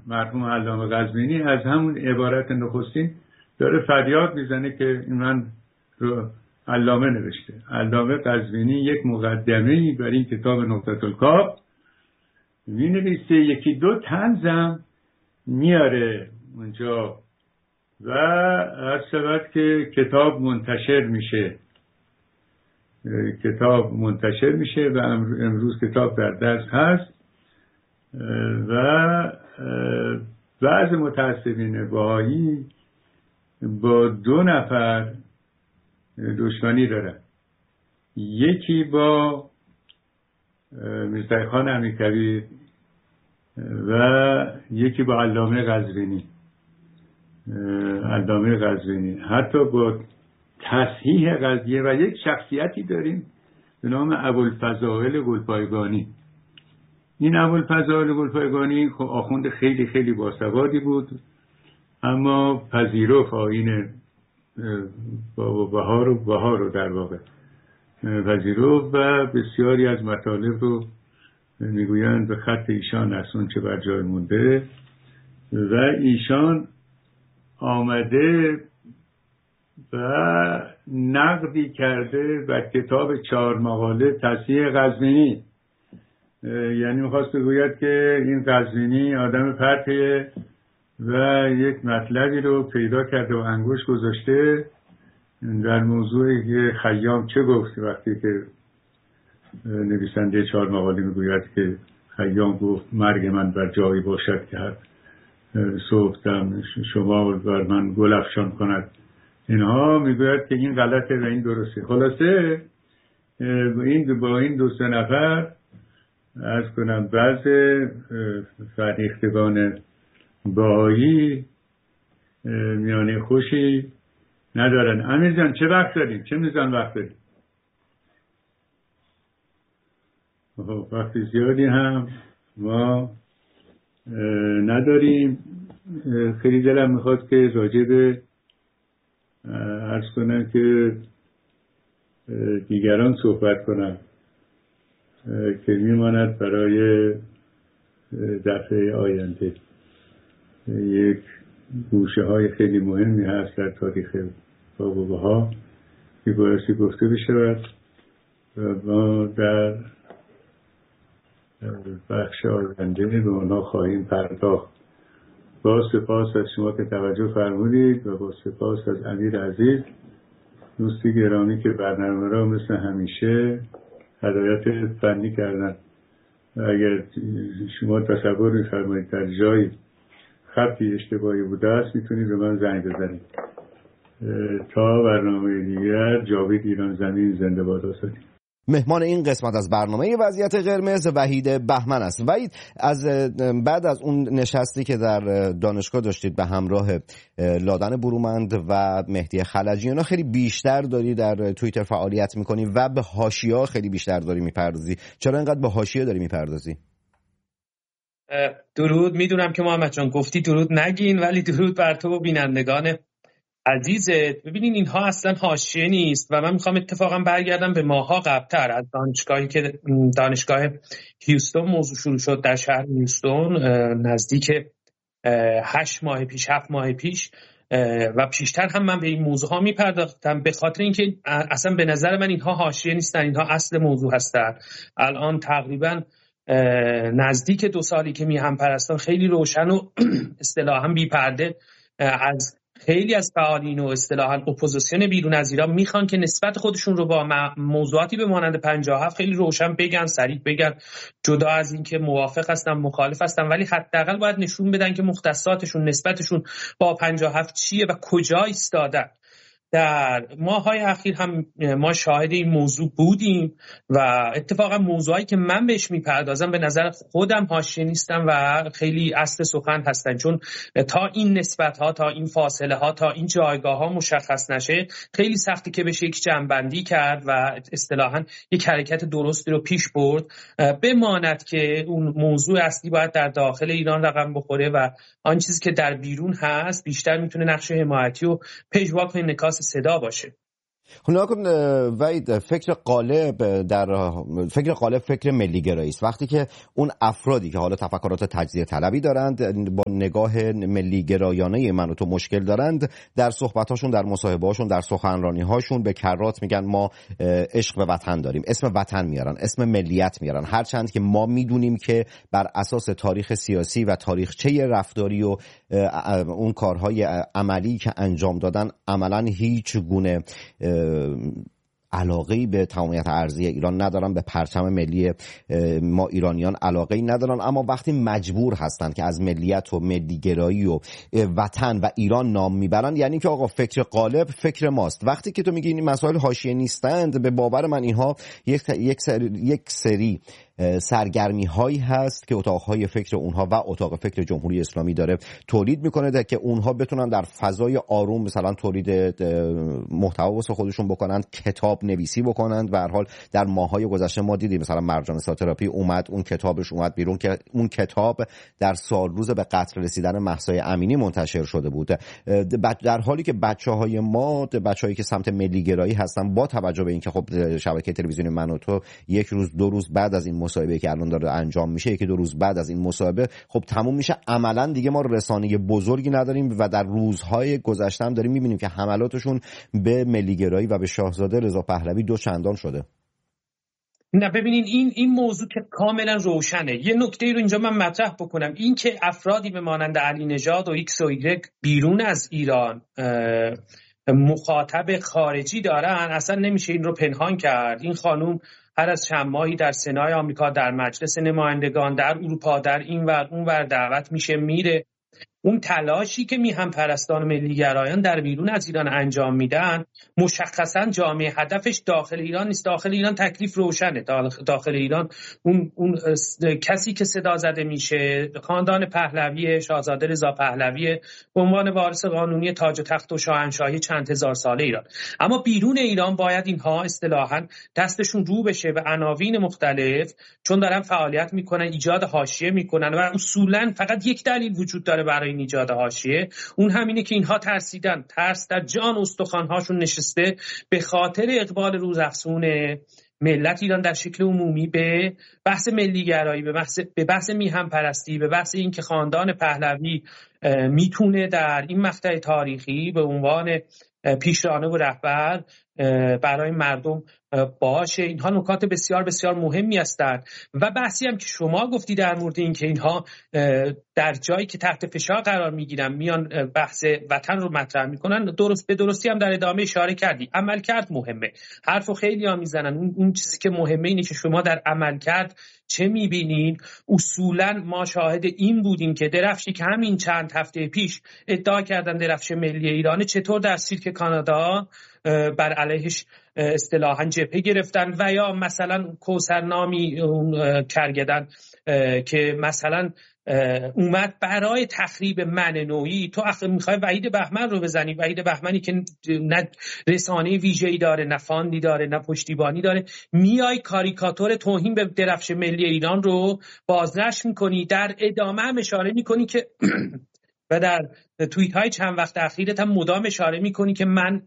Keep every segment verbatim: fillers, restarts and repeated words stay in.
مرحوم علامه قزوینی از همون عبارت نخستین داره فریاد میزنه که این من رو علامه نوشته. علامه قزوینی یک مقدمه‌ای برای این کتاب نقطة الکاف می‌نویسه، یکی دو طنزم میاره اونجا و هر شود که کتاب منتشر میشه کتاب منتشر میشه و امروز کتاب در دست هست و بعض متعصبین بهایی با دو نفر دشمنی دارن، یکی با میرزا خان امیرکبیر و یکی با علامه قزوینی. علامه قزوینی حتی با تصحیح قضیه و یک شخصیتی داریم به نام ابوالفضائل گلپایگانی. این ابوالفضائل گلپایگانی خب آخوند خیلی خیلی باسوادی بود، اما پذیرفت آیین بابا بهار و بهار رو در واقع پذیرفت و بسیاری از مطالب رو میگویند به خط ایشان از اون چه بر جای مونده و ایشان آمده و نقدی کرده بر کتاب چهار مقاله تصحیح قزوینی. یعنی میخواست بگوید که این قزوینی آدم پرتیه و یک مطلبی رو پیدا کرده و انگوش گذاشته در موضوعی که خیام چه گفت وقتی که نویسنده چهار مقاله میگوید که خیام گفت مرگ من بر جایی باشد که صبحدم شما بر من گل افشان کند. اینها میگوید که این غلطه و این درسته. خلاصه این با این دو سه نفر از کنم بعض فرهیختگان بهایی میانه خوشی ندارن. امیر جان چه وقت داریم؟ چه میزان وقت داریم؟ وقتی زیادی هم ما نداریم. خیلی دلم میخواد که راجع به عرض کنم که دیگران صحبت کنم که میماند برای دفعه آینده. یک گوشه های خیلی مهمی هست در تاریخ باباها که بایستی گفته بشود و ما در بخش آینده به آنها خواهیم پرداخت. با سپاس از شما که توجه فرمودید و با سپاس از امیر عزیز دوستی گرامی که برنامه را مثل همیشه هدایت فنی کردن. اگر شما تصور می‌فرمایید در جایی خطی اشتباهی بوده است میتونید به من زنگ بزنید. تا برنامه دیگر، جاوید ایران زمین زنده باد آزادی. مهمان این قسمت از برنامه وضعیت قرمز وحید بهمن است. وحید، از بعد از اون نشستی که در دانشگاه داشتید به همراه لادن برومند و مهدی خلجی، اینا خیلی بیشتر داری در توییتر فعالیت میکنی و به حاشیه‌ها خیلی بیشتر داری میپردازی. چرا اینقدر به حاشیه داری میپردازی؟ درود. میدونم که محمد جان گفتی درود نگین، ولی درود بر تو و بینندگان عزیزت. ببینین اینها اصلا حاشیه نیست و من میخوام اتفاقا برگردم به ماها قبلتر از دانشگاهی که دانشگاه هیوستون موضوع شروع شد در شهر هیوستون نزدیک هشت ماه پیش هفت ماه پیش و پیشتر هم من به این موضوع ها میپرداختم به خاطر اینکه اصلا به نظر من اینها حاشیه نیستن، اینها اصل موضوع هستن. الان تقریبا نزدیک دو سالی که میهم پرستان خیلی روشن و اصطلاحاً بی پرده از خیلی از فعالین و اصطلاحاً اپوزیسیون بیرون از ایران میخوان که نسبت خودشون رو با موضوعاتی به مانند پنجاه و هفت خیلی روشن بگن، صریح بگن، جدا از این که موافق هستن مخالف هستن، ولی حداقل باید نشون بدن که مختصاتشون نسبتشون با پنجاه و هفت چیه و کجا ایستادن. در ماه‌های اخیر هم ما شاهد این موضوع بودیم و اتفاقا موضوعی که من بهش میپردازم به نظر خودم حاشیه نیستن و خیلی اصل سخن هستن، چون تا این نسبت‌ها، تا این فاصله ها، تا این جایگاه‌ها مشخص نشه خیلی سختی که بشه یک جمع‌بندی کرد و اصطلاحاً یک حرکت درستی رو پیش برد. بماند که اون موضوع اصلی باید در داخل ایران رقم بخوره و آن چیزی که در بیرون هست بیشتر میتونه نقش حمایتی و پژواک و انعکاس صدا باشه. حالا کن وید فکر قالب در فکر قالب فکر ملی گرایی است. وقتی که اون افرادی که حالا تفکرات تجزیه طلبی دارند، با نگاه ملی گرایانه من و تو مشکل دارند، در صحبتاشون، در مصاحبه‌هاشون، در سخنرانی‌هاشون به کرات میگن ما عشق به وطن داریم، اسم وطن میارن، اسم ملیت میارن، هرچند که ما میدونیم که بر اساس تاریخ سیاسی و تاریخچه رفتاری و اون کارهای عملی که انجام دادن عملاً هیچ گونه علاقه‌ای به تمامیت ارضی ایران ندارن، به پرچم ملی ما ایرانیان علاقه‌ای ندارن، اما وقتی مجبور هستن که از ملیت و ملی گرایی و وطن و ایران نام میبرن، یعنی که آقا فکر قالب فکر ماست. وقتی که تو میگی این مسائل حاشیه نیستند، به باور من اینها یک یک سری, یک سری سرگرمی هایی هست که اتاقهای فکر اونها و اتاق فکر جمهوری اسلامی داره تولید میکنه که اونها بتونن در فضای آروم مثلا تولید محتوا واسه خودشون بکنن، کتاب نویسی بکنن. به هر حال در ماهای گذشته ما دیدیم مثلا مرجان ساتراپی اومد، اون کتابش اومد بیرون که اون کتاب در سال روز به قتل رسیدن مهسا امینی منتشر شده بود، در حالی که بچه‌های ما، بچه‌هایی که سمت ملی گرایی هستن، با توجه به اینکه خب شبکه تلویزیونی من و تو یک روز دو روز بعد از این مصاحبه که الان داره انجام میشه، یکی دو روز بعد از این مصاحبه خب تموم میشه، عملا دیگه ما رسانه بزرگی نداریم و در روزهای گذشته هم داریم میبینیم که حملاتشون به ملیگرایی و به شاهزاده رضا پهلوی دو چندان شده. نه ببینین، این این موضوع که کاملا روشنه. یه نکته رو اینجا من مطرح بکنم، این که افرادی به مانند علی نژاد و ایکس و ایگرگ بیرون از ایران مخاطب خارجی دارن، اصلا نمیشه این رو پنهان کرد. این خانوم هر از چند ماهی در سنای آمریکا، در مجلس نمایندگان، در اروپا، در این ور اون ور دعوت میشه، میره. اون تلاشی که میهم پرستان ملیگرایان در بیرون از ایران انجام میدن، مشخصا جامعه هدفش داخل ایران نیست. داخل ایران تکلیف روشنه. داخل ایران اون, اون کسی که صدا زده میشه خاندان پهلوی، شاهزاده رضا پهلوی به عنوان وارث قانونی تاج و تخت و شاهنشاهی چند هزار ساله ایران. اما بیرون ایران باید اینها اصطلاحاً دستشون رو بشه به عناوین مختلف، چون دارن فعالیت میکنن، ایجاد حاشیه میکنن و اصولاً فقط یک دلیل وجود داره برای ایجاد حاشیه، اون همینه که اینها ترسیدن. ترس در جان استخوان‌هاشون نشسته به خاطر اقبال روزافزون ملت ایران در شکل عمومی به بحث ملیگرایی، به بحث به بحث میهم پرستی، به بحث این که خاندان پهلوی میتونه در این مقطع تاریخی به عنوان پیشرانه و رهبر برای مردم باشه. اینها نکات بسیار بسیار مهمی هستند و بحثی هم که شما گفتی در مورد این که اینها در جایی که تحت فشار قرار میگیرن میان بحث وطن رو مطرح میکنن، درست به درستی هم در ادامه اشاره کردی. عملکرد مهمه. حرفو خیلی ها میزنن، اون, اون چیزی که مهمه اینه که شما در عملکرد چه میبینین. اصولا ما شاهد این بودیم که درفشی که همین چند هفته پیش ادعا کردن درفش ملی ایرانه، چطور در سیرک کانادا بر علیهش اصطلاحاً جبهه گرفتن، و یا مثلا کوثرنامی کرگدن که مثلا اومد برای تخریب من نوعی. تو اخ میخوای وحید بهمن رو بزنی، وحید بهمنی که نه رسانه ویژه‌ای داره، نه فاندی داره، نه پشتیبانی داره، میای کاریکاتور توهین به درفش ملی ایران رو بازنشر میکنی، در ادامه هم اشاره میکنی که و در توییت های چند وقت اخیرت هم مدام اشاره میکنی که من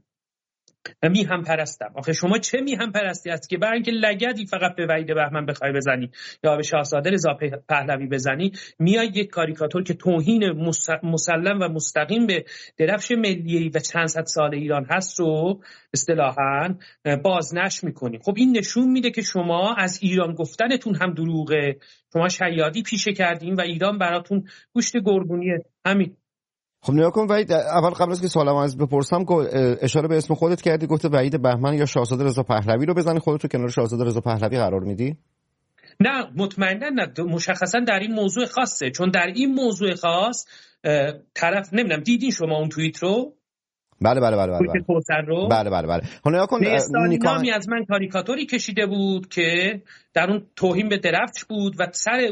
میهم پرستم. آخه شما چه میهم پرستی است که برای اینکه لگدی فقط به وحید بهمن بخوای بزنی یا به شاهزاده رضا پهلوی بزنی، میای یک کاریکاتور که توهین مسلم و مستقیم به درفش ملی و چند صد سال ایران هست رو اصطلاحاً بازنشر میکنی. خب این نشون میده که شما از ایران گفتنتون هم دروغه، شما شیادی پیشه کردین و ایران براتون گوشت گرگونیه. همین. خب نیا کن وحید، اول قبل از که سوالم از بپرسم اشاره به اسم خودت کردی، گفته وحید بهمن یا شاهزاده رضا پهلوی رو بزنی، خودت رو کنار شاهزاده رضا پهلوی قرار میدی؟ نه مطمئنا نه، مشخصا در این موضوع خاصه، چون در این موضوع خاص طرف نمیدونم دیدین شما اون توییت رو؟ بله بله بله بله بله بله بله بله. حالا کن نامی از من کاریکاتوری کشیده بود که در اون توهین به درفش بود و سر اون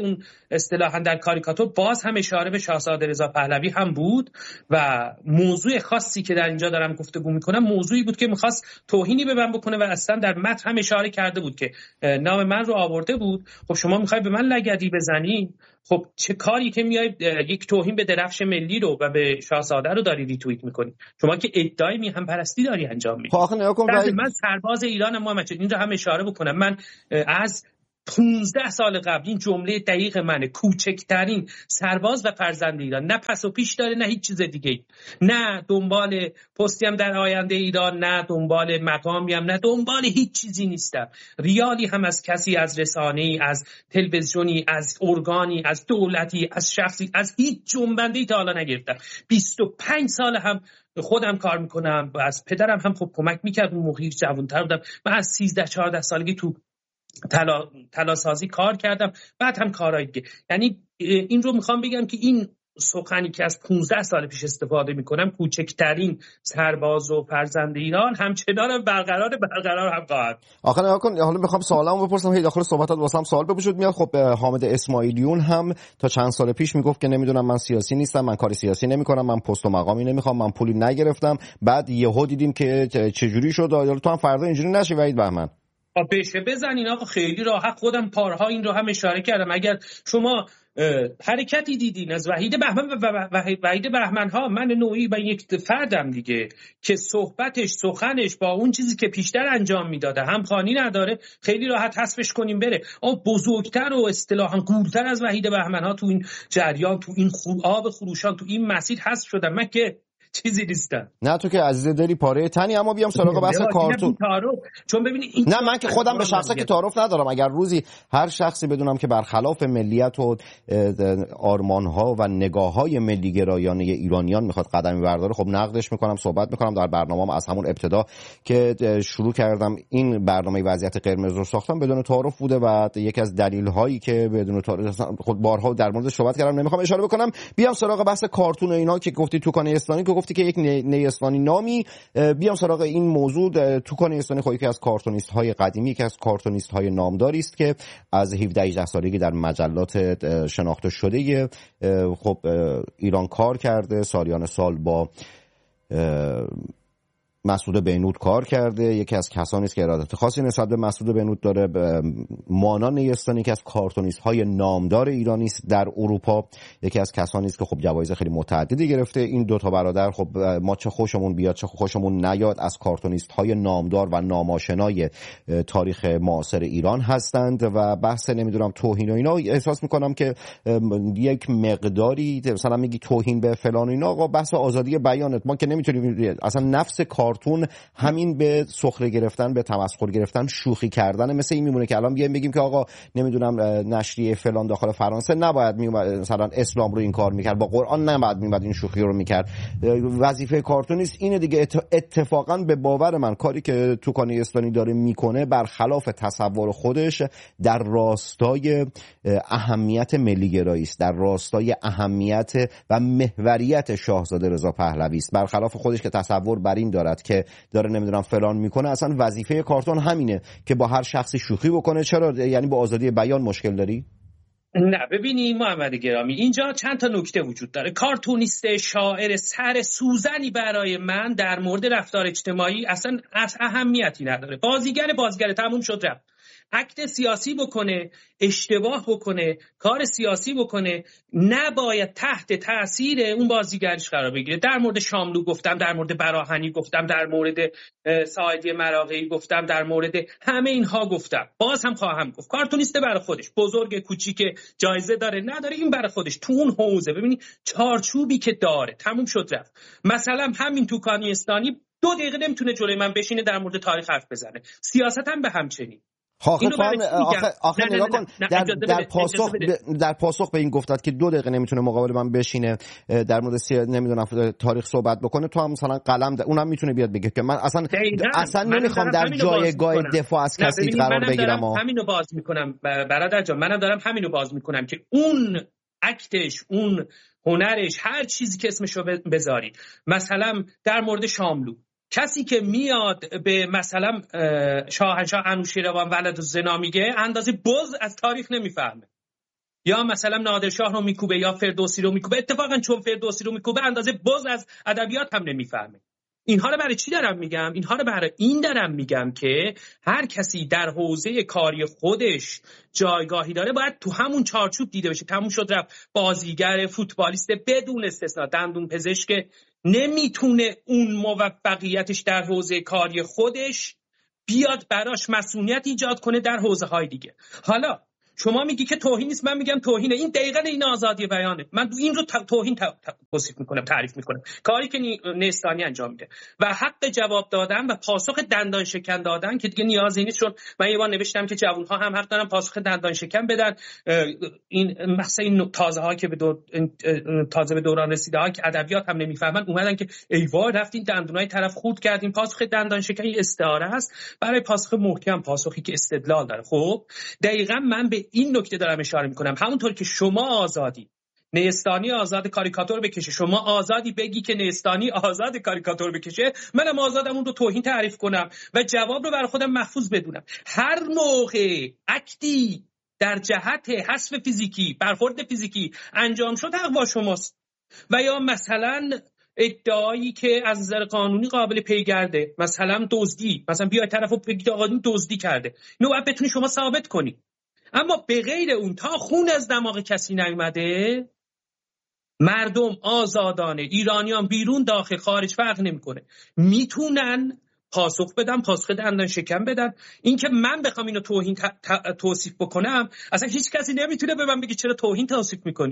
اصطلاحاً در کاریکاتور باز هم اشاره به شاهزاده رضا پهلوی هم بود و موضوع خاصی که در اینجا دارم گفتگو میکنم موضوعی بود که میخواست توهینی به من بکنه و اصلا در متن هم اشاره کرده بود که نام من رو آورده بود. خب شما میخوای به من لگدی بزنی، خب چه کاری که میای یک توهین به درفش ملی رو و به شاهزاده رو داری ریتوییت میکنی؟ شما که ادعای میهم پرستی داری انجام میدی. من سرباز ایرانم محمد، اینجا هم اشاره بکنم، من از پونزده سال قبل این جمله دقیق منه، کوچکترین سرباز و فرزند ایران، نه پس و پیش داره نه هیچ چیز دیگه، نه دنبال پستی هم در آینده ایران، نه دنبال مقامی هم، نه دنبال هیچ چیزی نیستم. ریالی هم از کسی، از رسانه‌ای، از تلویزیونی، از ارگانی، از دولتی، از شخصی، از هیچ جنبنده‌ای تا حالا نگرفتم. بیست و پنج سال هم خودم کار میکنم و از پدرم هم خب کمک میکرد، اون موقع جوان‌تر بودم. من از سیزده چهارده سالگی تو تلا تلاسازی کار کردم، بعد هم کارهای دیگه. یعنی این رو میخوام بگم که این سخنی که از پانزده سال پیش استفاده میکنم، کوچکترین سرباز و فرزند ایران، همچنان برقرار برقرار هم خواهد. آخه نگاه کن، حالا میخوام سوالامو بپرسم، هی داخل صحبتات واسم سوال به وجود میاد. خب حامد اسماعیلیون هم تا چند سال پیش میگفت که نمیدونم من سیاسی نیستم، من کاری سیاسی نمیکنم، من پست و مقامی نمیخوام، من پولی نگرفتم. بعد یهو دیدیم که چجوری شد. حالا تو هم فردا اینجوری نشی وحید بهمن. بشه بزنین آقا، خیلی راحت. خودم پارها این رو هم اشاره کردم. اگر شما حرکتی دیدین از وحید بهمن و وحید بهمن ها، من نوعی با یک فردم دیگه که صحبتش سخنش با اون چیزی که پیشتر انجام میداده همخوانی نداره، خیلی راحت حذفش کنیم بره. آ بزرگتر و اصطلاحاً گورتر از وحید بهمن ها تو این جریان، تو این آب خروشان، تو این مسیر حذف شدم. من که چیزی نیستم. نه تو که عزیز دلی پاره تنی. اما بیام سراغ بحث کارتون. چون ببینید نه من که خودم به شخصا که تعارف ندارم. اگر روزی هر شخصی بدونم که برخلاف ملیت و آرمان‌ها و نگاه‌های ملی گرایانه ایرانیان میخواد قدمی برداره، خب نقدش میکنم، صحبت میکنم. در برنامه‌ام از همون ابتدا که شروع کردم این برنامه وضعیت قرمز رو ساختم بدون تعارف بوده و یکی از دلایلی که بدون تعارف خود بارها در موردش صحبت کردم نمیخوام اشاره بکنم. بیام سراغ بحث کارتون و اینا که گفتی توکان اسلامی، که گفتی که یک نیستانی نامی. بیام سراغ این موضوع. توکان اسلامی خب یکی از کارتونیست های قدیمی، یکی از کارتونیست های نامداری است که از هفده هجده سالگی در مجلات شناخته شده خب ایران کار کرده. سالیان سال با مسعود بینود کار کرده. یکی از کسانی است که ارادت خاصی نسبت به مسعود بینود داره. مانا نیستانی که از کارتونیست های نامدار ایرانی است در اروپا، یکی از کسانی است که خب جوایز خیلی متعددی گرفته. این دو تا برادر خب ما چه خوشمون بیاد چه خوشمون نیاد از کارتونیست های نامدار و ناماشنای تاریخ معاصر ایران هستند و بحث نمیدونم توهین و اینا احساس میکنم که یک مقداری مثلا میگی توهین به فلان اینا. آقا بحث آزادی بیانت، ما که نمیتونیم اصلا نفس کارتون همین به سخره گرفتن، به تمسخر گرفتن، شوخی کردن. مثل این میمونه که الان بیایم بگیم که آقا نمیدونم نشریه فلان داخل فرانسه نباید میومد مثلا اسلام رو این کار میکرد، با قرآن نباید میومد این شوخی رو میکرد. وظیفه کارتونیست اینه دیگه. اتفاقا به باور من کاری که توکان اسلامی داره میکنه برخلاف تصور خودش در راستای اهمیت ملی گرایی است، در راستای اهمیت و محوریت شاهزاده رضا پهلوی است. برخلاف خودش که تصور بر این دارد که داره نمیدونم فلان میکنه. اصلا وظیفه کارتون همینه که با هر شخصی شوخی بکنه. چرا؟ یعنی با آزادی بیان مشکل داری؟ نه ببینید محمد گرامی، اینجا چند تا نکته وجود داره. کارتونیست شاعر سر سوزنی برای من در مورد رفتار اجتماعی اصلا اهمیتی نداره. بازیگر بازیگر تموم شد رفت. اکت سیاسی بکنه، اشتباه بکنه، کار سیاسی بکنه، نباید تحت تاثیر اون بازیگرش قرار بگیره. در مورد شاملو گفتم، در مورد براهنی گفتم، در مورد ساعدی مراغه‌ای گفتم، در مورد همه اینها گفتم، باز هم خواهم گفت. کارتونیست برای خودش، بزرگ کوچیک، جایزه داره نداره، این برای خودش تو اون حوزه. ببینید چارچوبی که داره تموم شد رفت. مثلا همین توکانی اسلامی دو دقیقه نمیتونه جلوی من بشینه در مورد تاریخ حرف بزنه. سیاست هم به همچنین. آخه آخه آخه نگاه کن در در پاسخ در پاسخ به این گفتت که دو دقیقه نمیتونه مقابل من بشینه در مورد نمیدونم تاریخ صحبت بکنه، تو هم مثلا قلم اونم میتونه بیاد بگه که من اصلا اصلا نمیخوام در جایگاه دفاع از کسی قرار بگیرم. همینو باز میکنم برادر جان، منم دارم همینو باز میکنم که اون اکتش، اون هنرش، هر چیزی که اسمشو بذارید، مثلا در مورد شاملو، کسی که میاد به مثلا شاهنشاه انوشیروان ولد الزنا میگه اندازه بز از تاریخ نمیفهمه. یا مثلا نادرشاه رو میکوبه یا فردوسی رو میکوبه. اتفاقا چون فردوسی رو میکوبه اندازه بز از ادبیات هم نمیفهمه. اینها رو برای چی دارم میگم؟ اینها رو برای این دارم میگم که هر کسی در حوزه کاری خودش جایگاهی داره باید تو همون چارچوب دیده بشه. تموم شد رفت. بازیگر، فوتبالیست بدون استثنا، دندون پزشک نمیتونه اون موفقیتش در حوزه کاری خودش بیاد براش مسئولیت ایجاد کنه در حوزه های دیگه. حالا شما میگی که توهین نیست، من میگم توهینه. این دقیقاً این آزادی بیانه. من این رو توهین توصیف میکنم، تعریف میکنم. کاری که نیستانی انجام میده و حق جواب دادن و پاسخ دندان شکن دادن که دیگه نیازی نیست. چون من یه بار نوشتم که جوان‌ها هم حق دارن پاسخ دندان شکن بدن. این مثلا این تازه‌ها که به دور تازه به دوران رسیده ها که ادبیات هم نمیفهمن اومدن که ای وای رفتین دندونای طرف خورد کردین. پاسخ دندان شکن استعاره است برای پاسخ محکم، پاسخی که استدلال داره. خب دقیقاً من به این نکته دارم اشاره میکنم. همونطور که شما آزادی نیستانی آزاد کاریکاتور بکشه، شما آزادی بگی که نیستانی آزاد کاریکاتور بکشه، منم آزادم اون رو توهین تعریف کنم و جواب رو برای خودم محفوظ بدونم. هر موقع اکتی در جهت حذف فیزیکی، برخورد فیزیکی انجام شد حق با شماست. و یا مثلا ادعایی که از نظر قانونی قابل پیگرده، مثلا دزدی، مثلا بیای طرفو بگید آقا این دزدی کرده، اینو باید بتونی شما ثابت کنی. اما به غیر اون تا خون از دماغ کسی نیومده، مردم آزادانه، ایرانیان بیرون داخل خارج فرق نمیکنه، میتونن پاسخ بدن، پاسخ دندان شکن بدن. این که من بخوام اینو توهین توصیف بکنم، اصلا هیچ کسی نمیتونه به من بگه چرا توهین توصیف میکنی.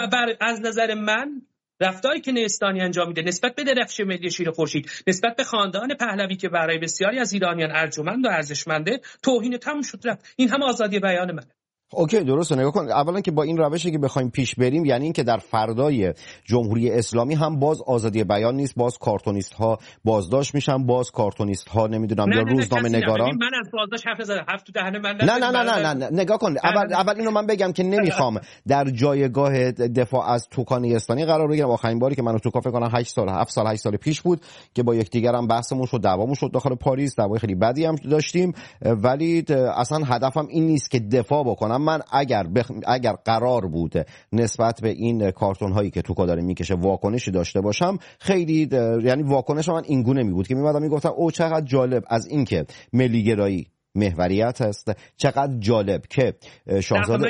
از نظر من رفتاری که نیستانی انجام میده نسبت به درفش ملی شیر خورشید، نسبت به خاندان پهلوی که برای بسیاری از ایرانیان ارجمند و ارزشمنده، توهین تموم شد رفت. این هم آزادی بیان منه. اوکی درسته. نگاه کن، اولا که با این روشی که بخوایم پیش بریم یعنی این که در فردای جمهوری اسلامی هم باز آزادی بیان نیست، باز کارتونیست ها بازداشت میشن، باز کارتونیست ها نمیدونم یا روزنامه نگاران. من از بازداشت حرف نزدم، حرف تو دهن من نه نه نه نه نه نگاه کن، اول اول اینو من بگم که نمیخوام در جایگاه دفاع از توکانیستانی قرار بگیرم. آخرین باری که منو توکا فکر کنم هشت سال هفت سال هشت سال پیش بود که با یکدیگر هم بحثمون شد، دعوامون شد داخل پاریس، دعوای خیلی بدی هم داشتیم، ولی اصلا هدفم این نیست که دفاع بکنم. من اگر بخ... اگر قرار بود نسبت به این کارتون هایی که توکا داره میکشه واکنشی داشته باشم، خیلی د... یعنی واکنش من این گونه می بود که میمدم میگفتم او چقدر جالب از این که ملی گرایی محوریت هست، چقدر جالب که شاهزاده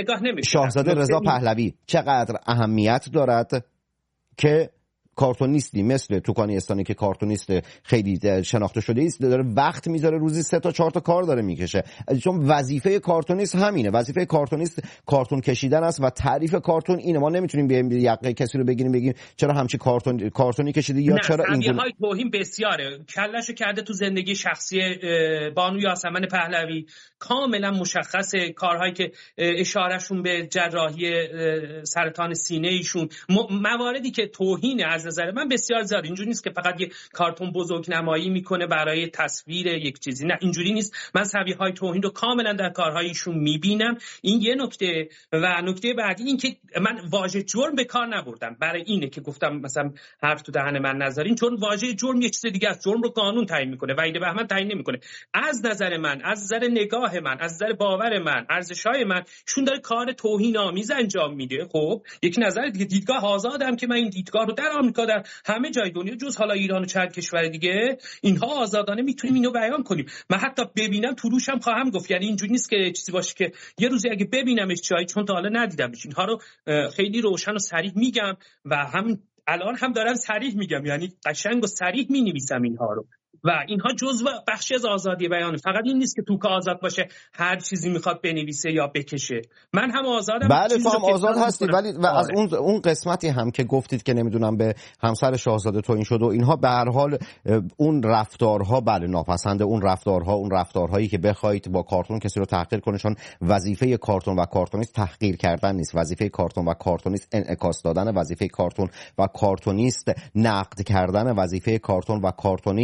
شاهزاده رضا پهلوی چقدر اهمیت دارد که کارتونیستی مثل توکانیستانی که کارتونیست خیلی شناخته شده است داره وقت میذاره، روزی سه تا چهار تا کار داره میکشه، چون وظیفه کارتونیست همینه. وظیفه کارتونیست کارتون کشیدن است و تعریف کارتون اینه. ما نمیتونیم بیایم یقه کسی رو بگیریم بگیم چرا همچی کارتون کارتونی کشیدی یا چرا اینجوری. های توهین بسیاره، کلاشو کرده تو زندگی شخصی بانو یاسمن پهلوی، کاملا مشخصه کارهایی که اشارهشون به جراحی سرطان سینه ایشون، مواردی که توهین از نظر من بسیار زیاد. اینجوری نیست که فقط یه کارتون بزرگ نمایی میکنه برای تصویر یک چیزی، نه اینجوری نیست. من سویه‌های توهین رو کاملا در کارهایشون میبینم. این یه نکته. و نکته بعدی این که من واژه جرم به کار نبردم، برای اینه که گفتم مثلا حرف تو دهن من نذارین، چون واژه جرم یه چیز دیگه است. جرم رو قانون تعیین میکنه، وحید بهمن تعیین نمیکنه. از نظر من، از نظر نگاه من، از نظر باور من، ارزش‌های من، شون داره کار توهین آمیز انجام میده. خب یک نظر دیگه، دیدگاه آزادم که من این دیدگاه رو در آمریکا، در همه جای دنیا جز حالا ایران و چند کشور دیگه، اینها آزادانه میتونیم اینو بیان کنیم. من حتی ببینم تو روشم خواهم گفت. یعنی اینجوری نیست که چیزی باشه که یه روزی اگه ببینمش جایی، چون تا حالا ندیدمش، اینها رو خیلی روشن و صریح میگم و هم الان هم دارم صریح میگم، یعنی قشنگ و صریح مینویسم اینها رو. و اینها جزء بخشی از آزادی بیانه. فقط این نیست که توکا آزاد باشه هر چیزی میخواد بنویسه یا بکشه. من هم آزادم. بله تو هم آزاد هستی، ولی و از اون اون قسمتی هم که گفتید که نمیدونم به همسر شاهزاده توهین شد و اینها، به هر حال اون رفتارها بله ناپسنده، اون رفتارها اون رفتارهایی که بخواید با کارتون کسی رو تحقیر کنید، چون وظیفه کارتون و کارتونیست تحقیر کردن نیست. وظیفه کارتون و کارتونیست انعکاس دادن، وظیفه کارتون و کارتونیست نقد کردن، وظیفه کارتون و کارتونیست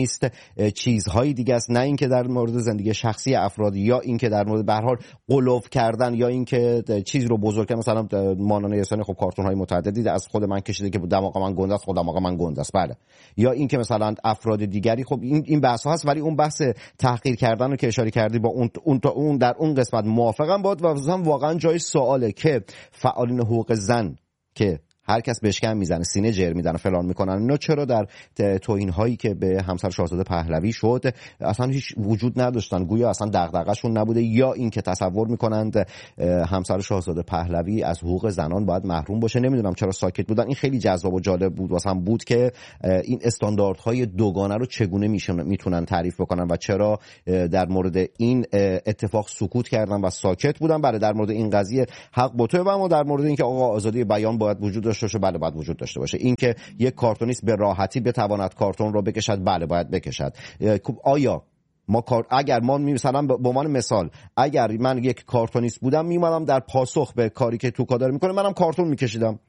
چیزهای دیگه است، نه اینکه در مورد زندگی شخصی افراد یا اینکه در مورد به هر حال قلوف کردن یا اینکه چیز رو بزرگ کردن. مثلا مانان یسانی خب کارتون های متعددی از خود من کشیده که دماغ من گنده است، خود دماغ من گنده است، بله. یا اینکه مثلا افراد دیگری، خب این این بحث ها هست، ولی اون بحث تحقیر کردن رو که اشاره کردی با اون اون تا اون در اون قسمت موافقم بود و واقعا جای سواله که فعالین حقوق زن که هر کس بشکن میزنه، سینه جر میزنه، فلان میکنن، اینا چرا در توهین هایی که به همسر شاهزاده پهلوی شد اصلا هیچ وجود نداشتن؟ گویا اصلا دغدغه‌شون نبوده، یا اینکه تصور میکنند همسر شاهزاده پهلوی از حقوق زنان باید محروم باشه. نمیدونم چرا ساکت بودن. این خیلی جذاب و جالب بود واسم بود که این استانداردهای دوگانه رو چگونه میتونن تعریف بکنن و چرا در مورد این اتفاق سکوت کردن و ساکت بودن. بله در مورد این قضیه حق با تو، و در مورد اینکه آقا آزادی بیان باید وجود داشته باشه، بله باید وجود داشته باشه. اینکه یک کارتونیست به راحتی بتواند کارتون رو بکشد، بله باید بکشد. آیا ما اگر ما مثلا به عنوان مثال اگر من یک کارتونیست بودم میومدم در پاسخ به کاری که توکا داره میکنه منم کارتون میکشیدم.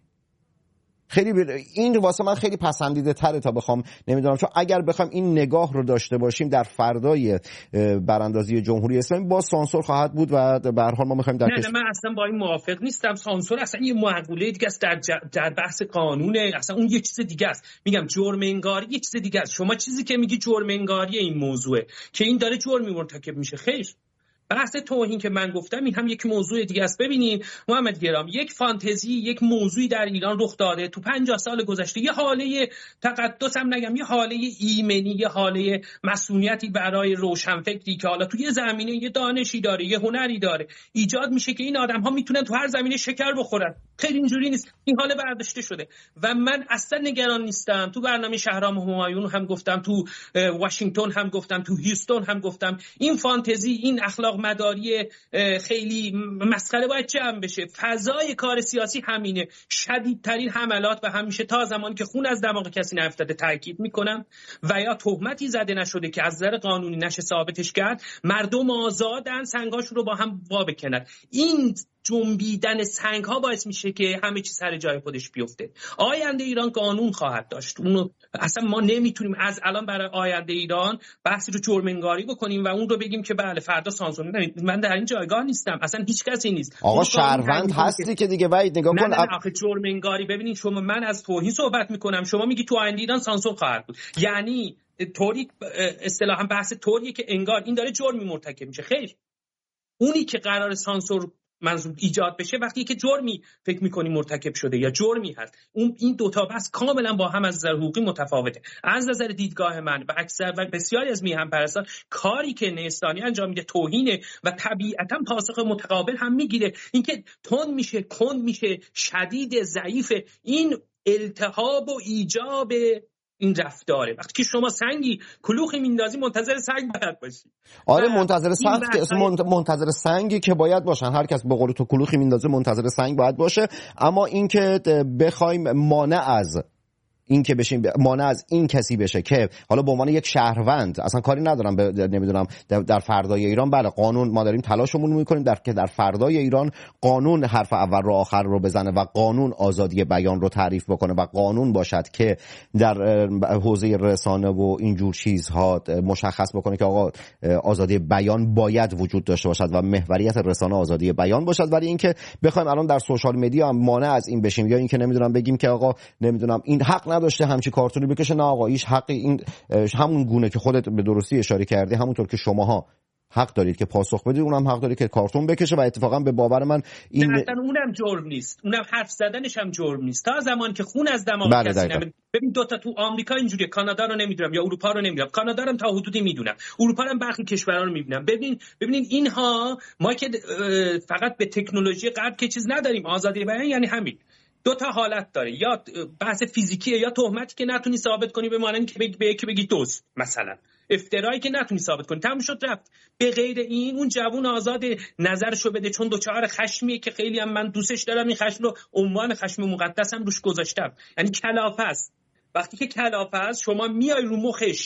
خیلی بیر... این واسه من خیلی پسندیده تره تا بخوام، نمیدونم، چون اگر بخوام این نگاه رو داشته باشیم در فردای براندازی جمهوری اسلامی با سانسور خواهد بود و به هر حال ما میخوایم در نه, نه من اصلا با این موافق نیستم. سانسور اصلا یه معقوله دیگه است در ج... در بحث قانونه، اصلا اون یه چیز دیگه است. میگم جرم انگاری یه چیز دیگه است. شما چیزی که میگی جرم انگاری این موضوعه که این داره جرمی مرتکب میشه. خیر، بحث توهین که من گفتم این هم یک موضوع دیگه است. ببینید محمد گرام، یک فانتزی، یک موضوعی در ایران رخ داده تو پنجاه سال گذشته، یه حاله تقدس هم نگم، یه حاله ایمنی، یه حاله مسئولیتی برای روشنفکری که حالا تو یه زمینه یه دانشی داره، یه هنری داره، ایجاد میشه که این آدم‌ها میتونن تو هر زمینه شکر بخورن. خیلی اینجوری نیست. این حاله برداشته شده و من اصلا نگران نیستم. تو برنامه شهرام همایون هم گفتم، تو واشنگتن هم گفتم، تو هیوستن هم گفتم، این فانتزی، این اخلاق مداری خیلی مسخره باید جمع بشه. فضای کار سیاسی همینه. شدیدترین حملات و همیشه تا زمانی که خون از دماغ کسی نیفتاده تاکید میکنم و یا تهمتی زده نشده که از نظر قانونی نشه ثابتش کرد، مردم آزادن سنگاشون رو با هم وا بکنن. این جنبیدن سنگ ها باعث میشه که همه چیز سر جای خودش بیفته. آینده ایران قانون خواهد داشت. اونو اصلا ما نمیتونیم از الان برای آینده ایران بحثی رو جرم انگاری بکنیم و اون رو بگیم که بله فردا سانسور. من در این جایگاه نیستم، اصلا هیچ کسی نیست. آقا شهروند هستی که دیگه باید نگاه کن. نه آخه جرم انگاری، ببینید شما، من از توهین صحبت میکنم، شما میگی تو آینده ایران سانسور خواهد بود، یعنی طوری اصطلاحا بحث طوریه که انگار این داره جرمی مرتکب میشه. خیر، اونی که قرار سانسور منظور ایجاد بشه وقتی که جرمی فکر می‌کنی مرتکب شده یا جرمی هست. اون این دو تا بحث کاملا با هم از نظر حقوقی متفاوته. از نظر دیدگاه من و اکثر و بسیاری از میهم پرستان، کاری که نیستانی انجام میده توهینه و طبیعتا پاسخ متقابل هم میگیره. اینکه تند میشه، کند میشه، شدید، ضعیف، این التهاب و ایجاب این رفتاره. وقتی که شما سنگی کلوخی میندازی منتظر سنگ باید باشی. آره منتظر سنگ، منتظر سنگی که باید باشن. هر کس به قول تو کلوخی میندازه منتظر سنگ باید باشه. اما اینکه بخوایم مانع از این که بشیم مانع از این کسی بشه که حالا به عنوان یک شهروند اصلا کاری ندارم به نمیدونم در فردای ایران، بله قانون ما داریم تلاشمون میکنیم در که در فردای ایران قانون حرف اول رو آخر رو بزنه و قانون آزادی بیان رو تعریف بکنه و قانون باشد که در حوزه رسانه و اینجور چیزها مشخص بکنه که آقا آزادی بیان باید وجود داشته باشد و محوریت رسانه آزادی بیان باشد. ولی اینکه بخوایم الان در سوشال مدیا هم مانع از این بشیم یا اینکه نمیدونم بگیم که آقا نمیدونم این حق داشته همچی کارتونی بکشه، نه آقا هیچ حقی، این همون گونه که خودت به درستی اشاره کردی، همونطور که شماها حق دارید که پاسخ بدید، اونم حق داره که کارتون بکشه و اتفاقا به باور من این اصلا اونم جرم نیست، اونم حرف زدنش هم جرم نیست تا زمانی که خون از دماغ بله کسی نمیاد. ببین دو تا تو آمریکا اینجوریه، کانادا رو نمیدونم یا اروپا رو نمیدونم، کانادا رو تا حدودی میدونم، اروپا رو هم برخی کشورها رو میبینم. ببین ببینید اینها، ما که فقط به تکنولوژی غرب که چیز نداریم، آزادی بیان یعنی همین دو تا حالت داره، یا بحث فیزیکیه یا تهمتی که نتونی ثابت کنی، به معنی که بگی به یکی بگی دوست، مثلا افترایی که نتونی ثابت کنی، تموم شد رفت. به غیر این اون جوون آزاد نظرشو بده، چون دوچار خشمیه که خیلی هم من دوستش دارم، این خشم رو عنوان خشم مقدسم روش گذاشتم، یعنی کلافه است. وقتی که کلافه است شما میای رو مخش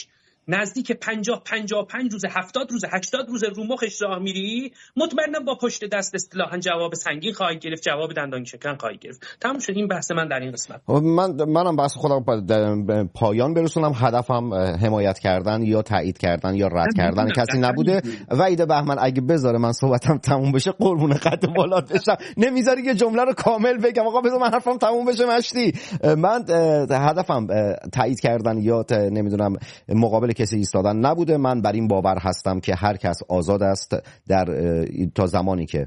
نزدیک پنجاه پنجاه و پنج روز، هفتاد روز، هشتاد روز رو مخش راه میری، مطمئنا با پشت دست اصطلاحاً جواب سنگین خواهی گرفت، جواب دندان شکن خواهی گرفت. تموم شد این بحث من در این قسمت. من منم بحث خودم به پایان برسونم. هدفم حمایت کردن یا تایید کردن یا رد کردن کسی نبوده. وحید بهمن اگه بذاره من صحبتم تموم بشه قربون قد بالات بشم، نمیذاری که جمله رو کامل بگم. آقا بذار من حرفم تموم بشه مشتی. من هدفم تایید کردن یا نمیدونم مقابل کسی ایستادن نبوده. من بر این باور هستم که هر کس آزاد است در تا زمانی که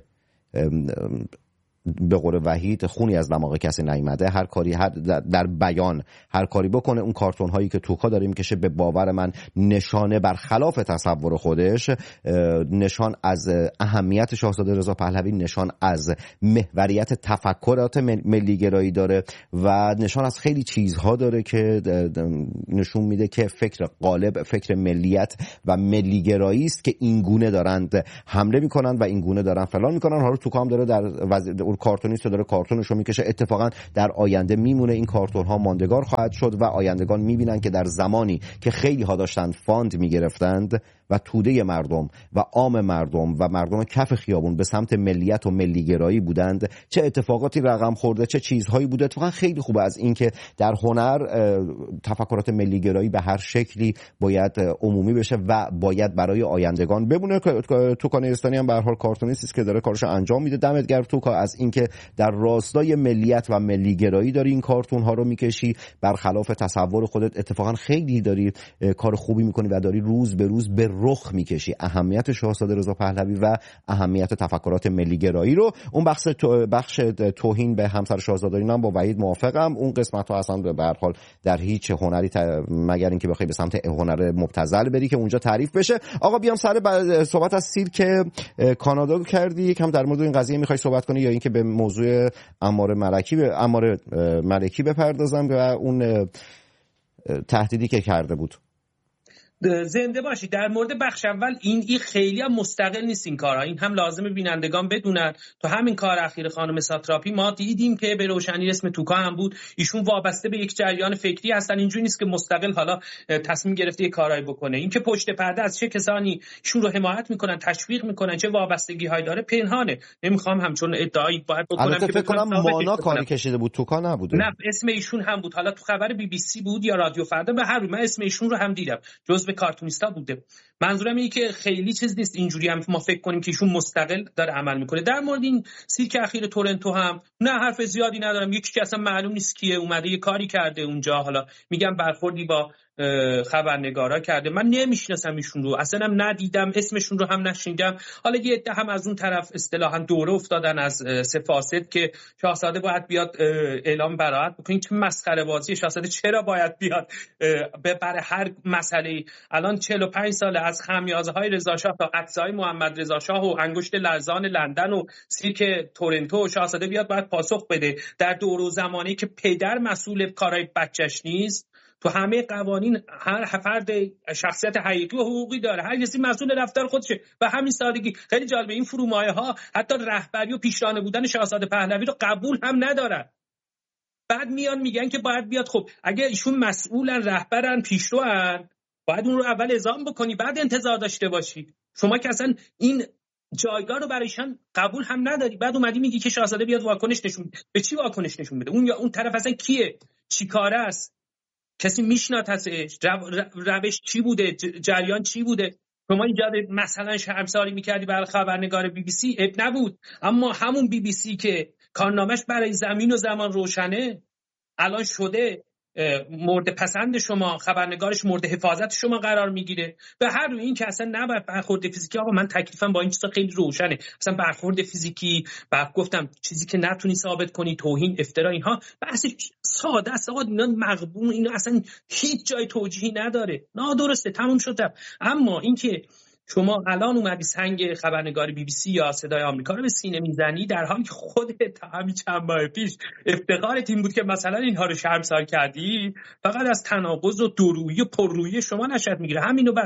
به قول وحید خونی از دماغ کسی نیامده هر کاری هر در بیان هر کاری بکنه. اون کارتون هایی که توکا داره میکشه به باور من نشانه برخلاف تصور خودش، نشان از اهمیت شاهزاده رضا پهلوی، نشان از محوریت تفکرات ملی گرایی داره و نشان از خیلی چیزها داره که نشون میده که فکر غالب، فکر ملیت و ملی گرایی است که این گونه دارند حمله میکنن و این گونه دارن فلان میکنن. حالا توکا هم داره در وزیر کارتونیست داره کارتونشو میکشه. اتفاقا در آینده میمونه این کارتون ها ماندگار خواهد شد و آیندگان میبینن که در زمانی که خیلی ها داشتن فاند میگرفتند و توده مردم و عام مردم و مردم کف خیابون به سمت ملیت و ملی گرایی بودند، چه اتفاقاتی رقم خورده، چه چیزهایی بوده. اتفاقا خیلی خوبه از این که در هنر تفکرات ملی گرایی به هر شکلی باید عمومی بشه و باید برای آیندگان بمونه. توکا نیستانی هم به هر حال کارتونیستی است که داره کارشو انجام میده. دمت گرم توکا از اینکه در راستای ملیت و ملی گرایی داری این کارتون ها رو میکشی، برخلاف تصور خودت. اتفاقا خیلی داری کار خوبی میکنی و داری روز به روز به رخ میکشی اهمیت شاهزاده رضا پهلوی و اهمیت تفکرات ملی گرایی رو. اون بخش تو بخش توهین به همسر شاهزاده اینا با وحید موافقم. اون قسمت ها اصلا به هر حال در هیچ هنری ت... مگر اینکه بخوای به سمت هنر مبتذل بری که اونجا تعریف بشه. آقا بیام سر ب... صحبت از سیرک کانادا کردی، یکم در مورد این قضیه میخوای صحبت کنی یا اینکه به موضوع عمار ملکی به عمار ملکی بپردازم و اون تهدیدی که کرده بود؟ زنده باشی. در مورد بخش اول این این خیلی هم مستقل نیست این کارها، این هم لازمه بینندگان بدونن. تو همین کار اخیر خانم ساتراپی ما دیدیم که به روشنی اسم توکا هم بود، ایشون وابسته به یک جریان فکری هستن. اینجوری نیست که مستقل حالا تصمیم گرفته یه کارایی بکنه. این که پشت پرده از چه کسانی ایشون رو حمایت میکنن، تشویق میکنن، چه وابستگی هایی داره پنهانه. نمیخوام همچون ادعایی باید بکنم که فکر کنم مانا کاری کشیده بود، توکا نبوده. نه اسم ایشون هم بود. حالا تو خبر بی بی سی بود یا رادیو فردا، به هر حال من اسم ایشون رو هم دیدم، جزء کارتونیستا بوده. منظورم اینه که خیلی چیز نیست اینجوری هم ما فکر کنیم که ایشون مستقل داره عمل میکنه. در مورد این سیرک اخیر تورنتو هم نه حرف زیادی ندارم. یکی که اصلا معلوم نیست کیه اومده یه کاری کرده اونجا، حالا میگم برخوردی با خبرنگارا کرده. من نمیشناسم ایشون رو، اصلا هم ندیدم، اسمشون رو هم نشنیدم. حالا یه عده هم از اون طرف اصطلاحاً دوره افتادن از سفاسد که شاهزاده باید بیاد اعلام براءت بکنه. چه مسخره بازی شاهزاده، چرا باید بیاد برای هر مسئله؟ الان چهل و پنج ساله از خمیازه‌های رضا شاه تا عطسه‌های محمد رضا شاه و انگشت لرزان لندن و سیرک تورنتو، شاهزاده بیاد باید پاسخ بده در دور و زمانی که پدر مسئول کارهای بچه‌ش نیست. تو همه قوانین هر فرد شخصیت حقیقی و حقوقی داره، هر کسی مسئول رفتار خودشه و همین سادگی. خیلی جالبه این فرومایه ها حتی رهبری و پیشرانه بودن شاهزاده پهلوی رو قبول هم ندارن. بعد میان میگن که باید بیاد. خب اگه ایشون مسئولن، رهبرن، پیشروان، باید اون رو اول اعزام بکنی بعد انتظار داشته باشی. شما که اصلا این جایگاه رو برایشان قبول هم نداری، بعد اومدی میگی که شاهزاده بیاد واکنش نشون بده. به چی واکنش نشون بده؟ اون یا اون طرف اصلا کیه؟ چیکاره است؟ کسی میشناسه؟ روش چی بوده؟ جریان چی بوده؟ شما اینجا مثلا شرمساری میکردی برای خبرنگار بی بی سی، اب نبود. اما همون بی بی سی که کارنامه‌اش برای زمین و زمان روشنه، الان شده مورد پسند شما، خبرنگارش مورد حفاظت شما قرار میگیره. به هر روی این که اصلا نباید برخورد فیزیکی. آقا من تکلیفم با این چیزا خیلی روشنه. اصلا برخورد فیزیکی، بعد گفتم چیزی که نتونی ثابت کنی، توهین، افترا، اینها بحث ساده است. آقا اینا مغبون، اینا اصلا هیچ جای توجیهی نداره، نادرسته، تموم شد. اما اینکه شما الان اومدی سنگ خبرنگار بی بی سی یا صدای آمریکا رو به سینه میزنی، در حالی که خودت همین چند ماه پیش افتخارت این بود که مثلا اینها رو شرمسار کردی، فقط از تناقض و دورویی و پررویی شما نشأت میگیره. همینو بس.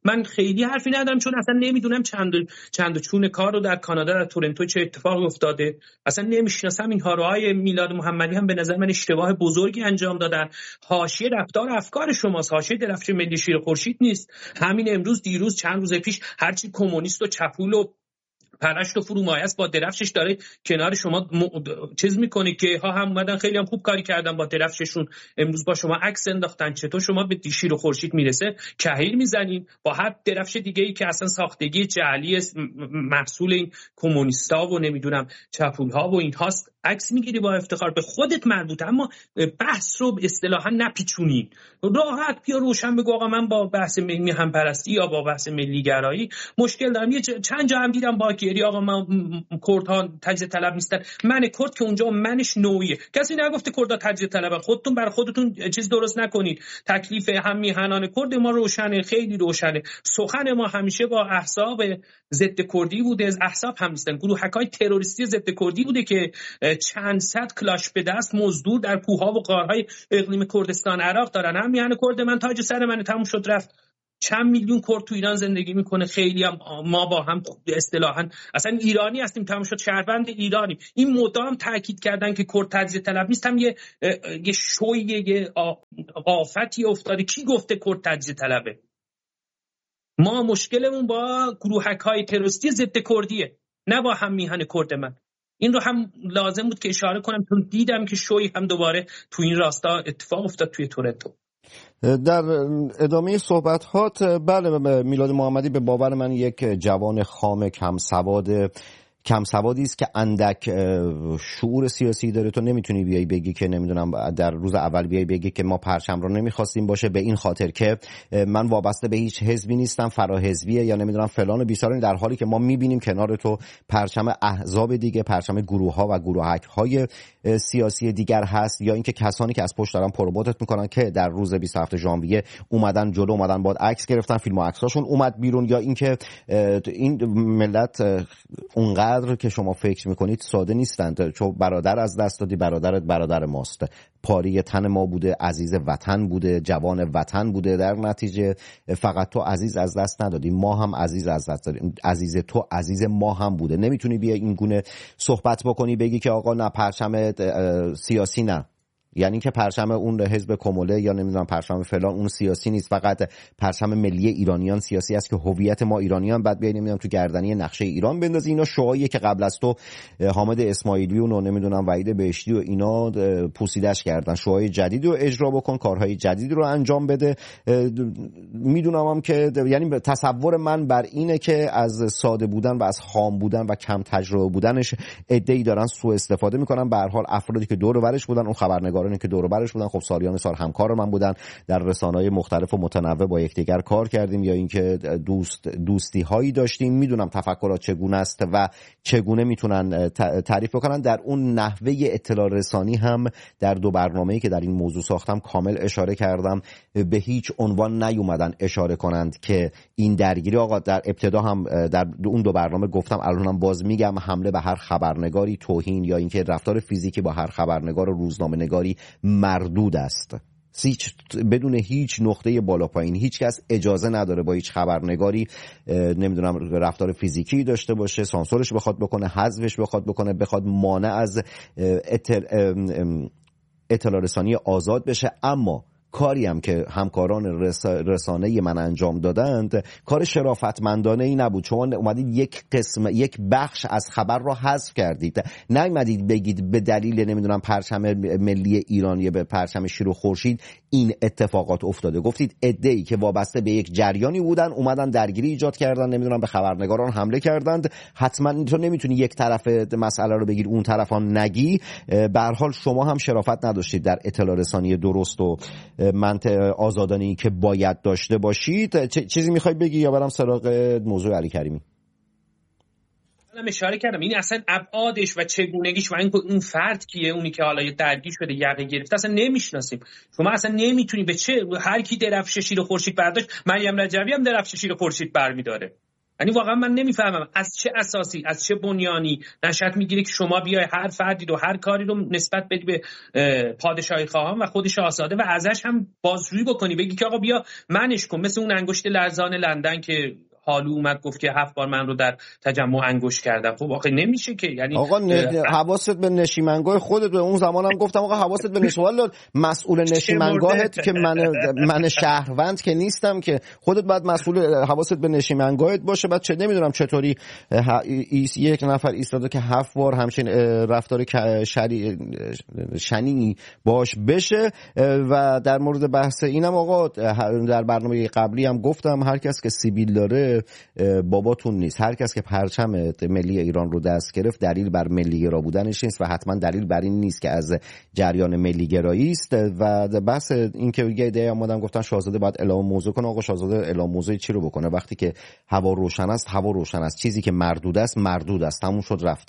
من خیلی حرفی ندارم، چون اصلا نمیدونم چند چند چون کار رو در کانادا در تورنتو چه اتفاقی افتاده، اصلا نمیشناسم اینها رو. های میلاد محمدی هم به نظر من اشتباه بزرگی انجام دادن. حاشیه رفتار افکار شماست، حاشیه درفش ملی شیر خورشید نیست. همین امروز دیروز چند روز پیش هرچی کمونیست و چپول و پرشت و فرومایه است با درفشش داره کنار شما م... چیز میکنه که ها هم اومدن خیلی هم خوب کاری کردن با درفششون، امروز با شما عکس انداختن. چطور شما به شیر و خورشید میرسه کهیر میزنین با هر درفش دیگه ای که اصلا ساختگی جعلی محصول این کمونیستا و نمیدونم چپول ها و این هاست، عکس میگیری با افتخار، به خودت مربوطه. اما بحث رو اصطلاحا نپیچونین، راحت بیا روشن بگو آقا من با بحث ملی همپرستی یا با بحث ملی گرایی مشکل دارم. یه چند جا هم دیدم با گیری آقا من کردها تجزیه طلب نیستن. من کرد که اونجا منش نوعیه، کسی نگفته کردها تجزیه طلبن. خودتون برای خودتون چیز درست نکنید. تکلیف هم میهنان کرد ما روشنه، خیلی روشنه. سخن ما همیشه با احزاب ضد کردی بوده، احزاب هم نیستن، گروهکای تروریستی ضد کردی بوده که چند صد کلاش به دست مزدور در کوهها و غارهای اقلیم کردستان عراق دارن. هم میهن کرد من تاج سر من تموم شد رفت. چند میلیون کرد تو ایران زندگی میکنه، خیلی هم ما با هم اصطلاحاً اصلا ایرانی هستیم، تمام شد شهروند ایرانی. این مدام تاکید کردن که کرد تجزیه طلب نیست، هم یه یه شوی یه آفتی افتاده. کی گفته کرد تجزیه طلبه؟ ما مشکلمون با گروهک‌های تروریستی ضد کردیه، نه با هم میهن کرد من. این رو هم لازم بود که اشاره کنم، چون دیدم که شوی هم دوباره تو این راستا اتفاق افتاد توی تورنتو. در ادامه صحبتات بله، میلاد محمدی به باور من یک جوان خام کم سواد کم سوادی است که اندک شعور سیاسی داره. تو نمیتونی بیای بگی که نمیدونم در روز اول بیای بگی که ما پرچم رو نمیخواستیم باشه، به این خاطر که من وابسته به هیچ حزبی نیستم، فراحزبیه یا نمیدونم فلان و بیسارن، در حالی که ما میبینیم کنار تو پرچم احزاب دیگه، پرچم گروه ها و گروهک های سیاسی دیگر هست، یا اینکه کسانی که از پشت دارن پروموتت میکنن که در روز بیست و هفتم ژانویه اومدن جلو، اومدن بعد عکس گرفتن، فیلم و عکساشون اومد بیرون، یا اینکه این ملت اونقدر که شما فکر میکنید ساده نیستند. چون برادر از دست دادی، برادرت برادر ماست، پاری تن ما بوده، عزیز وطن بوده، جوان وطن بوده. در نتیجه فقط تو عزیز از دست ندادی، ما هم عزیز از دست دادیم. عزیز تو عزیز ما هم بوده. نمیتونی بیا این گونه صحبت بکنی بگی که آقا نه پرچم سیاسی نه، یعنی که پرچم اون حزب کموله یا نمیدونم پرچم فلان اون سیاسی نیست، فقط پرچم ملی ایرانیان سیاسی است که هویت ما ایرانیان بعد بیایم نمیدونم تو گردنی نقشه ایران بندازی. اینا شعاریه که قبل از تو حامد اسماعیلی و نمیدونم وحید بهشتی و اینا پوسیدش کردن. شعای جدیدی رو اجرا بکن، کارهای جدیدی رو انجام بده. میدونم هم که یعنی تصور من بر اینه که از ساده بودن و از خام بودن و کم تجربه بودنش عده‌ای دارن سوء استفاده میکنن. به هر حال افرادی که دور و برش بودن، اون خبرنگار که دور و برش بودن، خب سالیان سال همکار من بودن، در رسانه‌های مختلف و متنوع با یکدیگر کار کردیم یا اینکه دوست دوستی هایی داشتیم. میدونم تفکرات چگونه است و چگونه میتونن تعریف بکنن. در اون نحوه اطلاع رسانی هم در دو برنامه‌ای که در این موضوع ساختم کامل اشاره کردم. به هیچ عنوان نیومدن اشاره کنند که این درگیری، آقا در ابتدا هم در اون دو برنامه گفتم، الانم باز میگم، حمله به هر خبرنگاری، توهین یا اینکه رفتار فیزیکی با هر خبرنگار و روزنامه‌نگاری مردود است. هیچ بدون هیچ نقطه بالا پایین هیچ کس اجازه نداره با هیچ خبرنگاری نمیدونم رفتار فیزیکی داشته باشه، سانسورش بخواد بکنه، حذفش بخواد بکنه، بخواد مانع از اطلاع رسانی آزاد بشه. اما کاری هم که همکاران رس... رسانه من انجام دادند کار شرافتمندانه ای نبود. شما اومدید یک قسم یک بخش از خبر رو حذف کردید، نیومدید بگید به دلیل نمیدونم پرچم ملی ایرانی به پرچم شیر و خورشید این اتفاقات افتاده. گفتید عده‌ای که وابسته به یک جریانی بودن اومدن درگیری ایجاد کردن، نمیدونم به خبرنگاران حمله کردند. حتما تو نمیتونی یک طرف مسئله رو بگیر اون طرف هم نگی. به هر حال شما هم شرافت نداشتید در اطلاع رسانی درست و منطق آزادانه‌ای که باید داشته باشید. چیزی میخوای بگی یا برام سراغ موضوع علی کریمی؟ من اشاره کردم این اصلا ابعادش و چگونگیش و این اون فرد کیه، اونی که حالا درگیر شده یقه گرفته اصلا نمیشناسیم. شما اصلا نمیتونی به چه هر کی درفش شیر خورشید برداشت، مریم رجبی هم درفش شیر خورشید برمی‌داره. یعنی واقعا من نمیفهمم از چه اساسی، از چه بنیانی نشأت میگیره که شما بیای هر فردی رو، هر کاری رو نسبت بدی به پادشاهی خواهان و خود شاهزاده و ازش هم بازجویی بکنی، بگی که آقا بیا منش کن، مثل اون انگشت لرزان لندن که حالو اومد گفت که هفت بار من رو در تجمع انگشت کردم. خب واقعا نمیشه که، یعنی آقا حواست به نشیمنگاه خودت. به اون زمانم گفتم آقا حواست به نشیمنگاه، مسئول نشیمنگاهت که من من شهروند که نیستم که، خودت باید مسئول حواست به نشیمنگاهت باشه. بعد چه نمیدونم چطوری یک نفر ایستاده که هفت بار همچین رفتار شنی باش بشه. و در مورد بحث اینم آقا در برنامه قبلی هم گفتم هر کس که سیبیل داره باباتون نیست. هر کس که پرچم ملی ایران رو دست گرفت دلیل بر ملی گرا بودنش نیست و حتما دلیل بر این نیست که از جریان ملی گرایی است. و بحث این که یه ایده اومدن گفتن شاهزاده باید اعلام موضوع کنه. آقا شاهزاده اعلام موضوع چی رو بکنه؟ وقتی که هوا روشن است هوا روشن است، چیزی که مردود است مردود است، تموم شد رفت.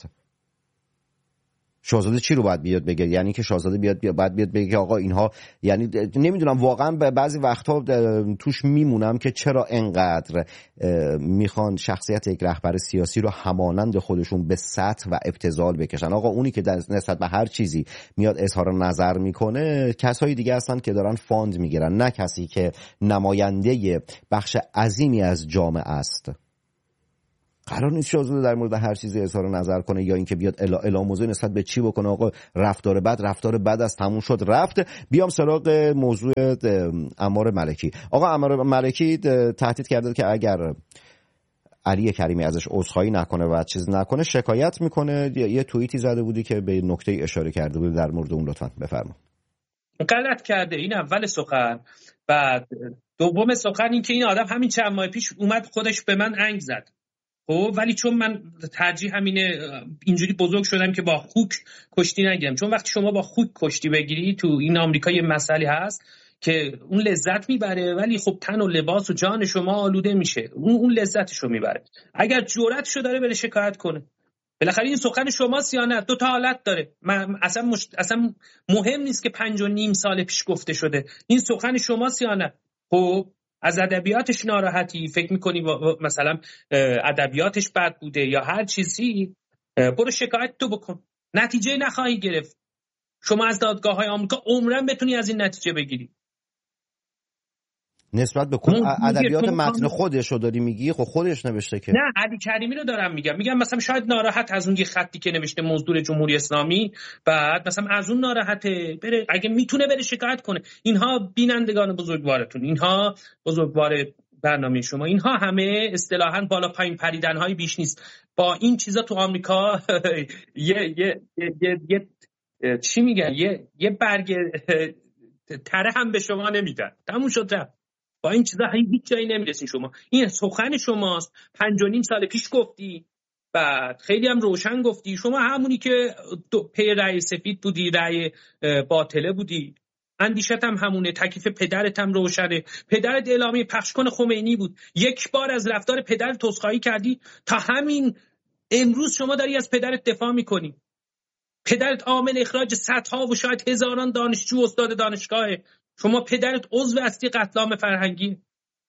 شاهزاده چی رو باید بیاد بگه؟ یعنی که شاهزاده بیاد بیاد بعد بیاد بگه آقا اینها، یعنی نمیدونم واقعا بعضی وقتها توش میمونم که چرا انقدر میخوان شخصیت یک رهبر سیاسی رو همانند خودشون به سطح و ابتذال بکشن. آقا اونی که نسبت به هر چیزی میاد اظهار نظر میکنه کسایی دیگه هستن که دارن فاند میگیرن، نه کسی که نماینده بخش عظیمی از جامعه است. قرار نیست شاهزاده در مورد هر چیزی اظهار نظر کنه یا اینکه بیاد اعلام موضوع نسبت به چی بکنه. آقا رفتار بد رفتار بد از تموم شد رفت. بیام سراغ موضوع عمار ملکی. آقا عمار ملکی تهدید کرده که اگر علی کریمی ازش عذرخواهی نکنه و چیز نکنه شکایت میکنه. یه توییتی زده بودی که به نکته اشاره کرده بود در مورد اون، لطفاً بفرما. غلط کرده. این اول سخن. بعد دوم سخن این که این آدم همین چند ماه پیش اومد خودش به من انگ زد. خب ولی چون من ترجیح همینه، اینجوری بزرگ شدم که با خوک کشتی نگیرم. چون وقتی شما با خوک کشتی بگیری تو این آمریکا یه مسئله هست که اون لذت میبره ولی خب تن و لباس و جان شما آلوده میشه، اون اون لذتشو میبره. اگر جرأتشو داره بره شکایت کنه. بالاخره این سخن شماست یا نه؟ دو تا حالت داره. من اصلا مش... اصلا مهم نیست که پنج و نیم سال پیش گفته شده. این سخن شماست یا نه؟ خب از ادبیاتش ناراحتی، فکر میکنی مثلا ادبیاتش بد بوده یا هر چیزی، برو شکایت تو بکن. نتیجه نخواهی گرفت. شما از دادگاه‌های آمریکا عمرن بتونی از این نتیجه بگیری. نسبت به ادبیات متن خودش رو داری میگی؟ خب خودش نوشته که. نه علی کریمی رو دارم میگم. میگم مثلا شاید ناراحت از اون یه خطی که نوشته مزدور جمهوری اسلامی، بعد مثلا از اون ناراحته، بره اگه میتونه بره شکایت کنه. اینها بینندگان بزرگوارتون، اینها بزرگوار برنامه شما، اینها همه اصطلاحاً بالا پایین پریدن های بیش نیست. با این چیزا تو آمریکا یه یه یه, یه, یه چی میگن یه یه برگ تره هم به شما نمیدن. تموم شد رفت. با این چیزا هیچ جایی نمیرسین شما. این سخن شماست. پنج و نیم سال پیش گفتی، بعد خیلی هم روشن گفتی. شما همونی که پی رأی سفید بودی، رأی باطله بودی. اندیشت هم همونه. تکلیف پدرت هم روشنه. پدرت اعلامیه پخش کن خمینی بود. یک بار از رفتار پدرت عذرخواهی کردی، تا همین امروز شما داری از پدرت دفاع میکنی. پدرت عامل اخراج صدها و شاید هزاران دانشجو استاد دانشگاهه. شما پدرت عضو اصلی قتل عام فرهنگی.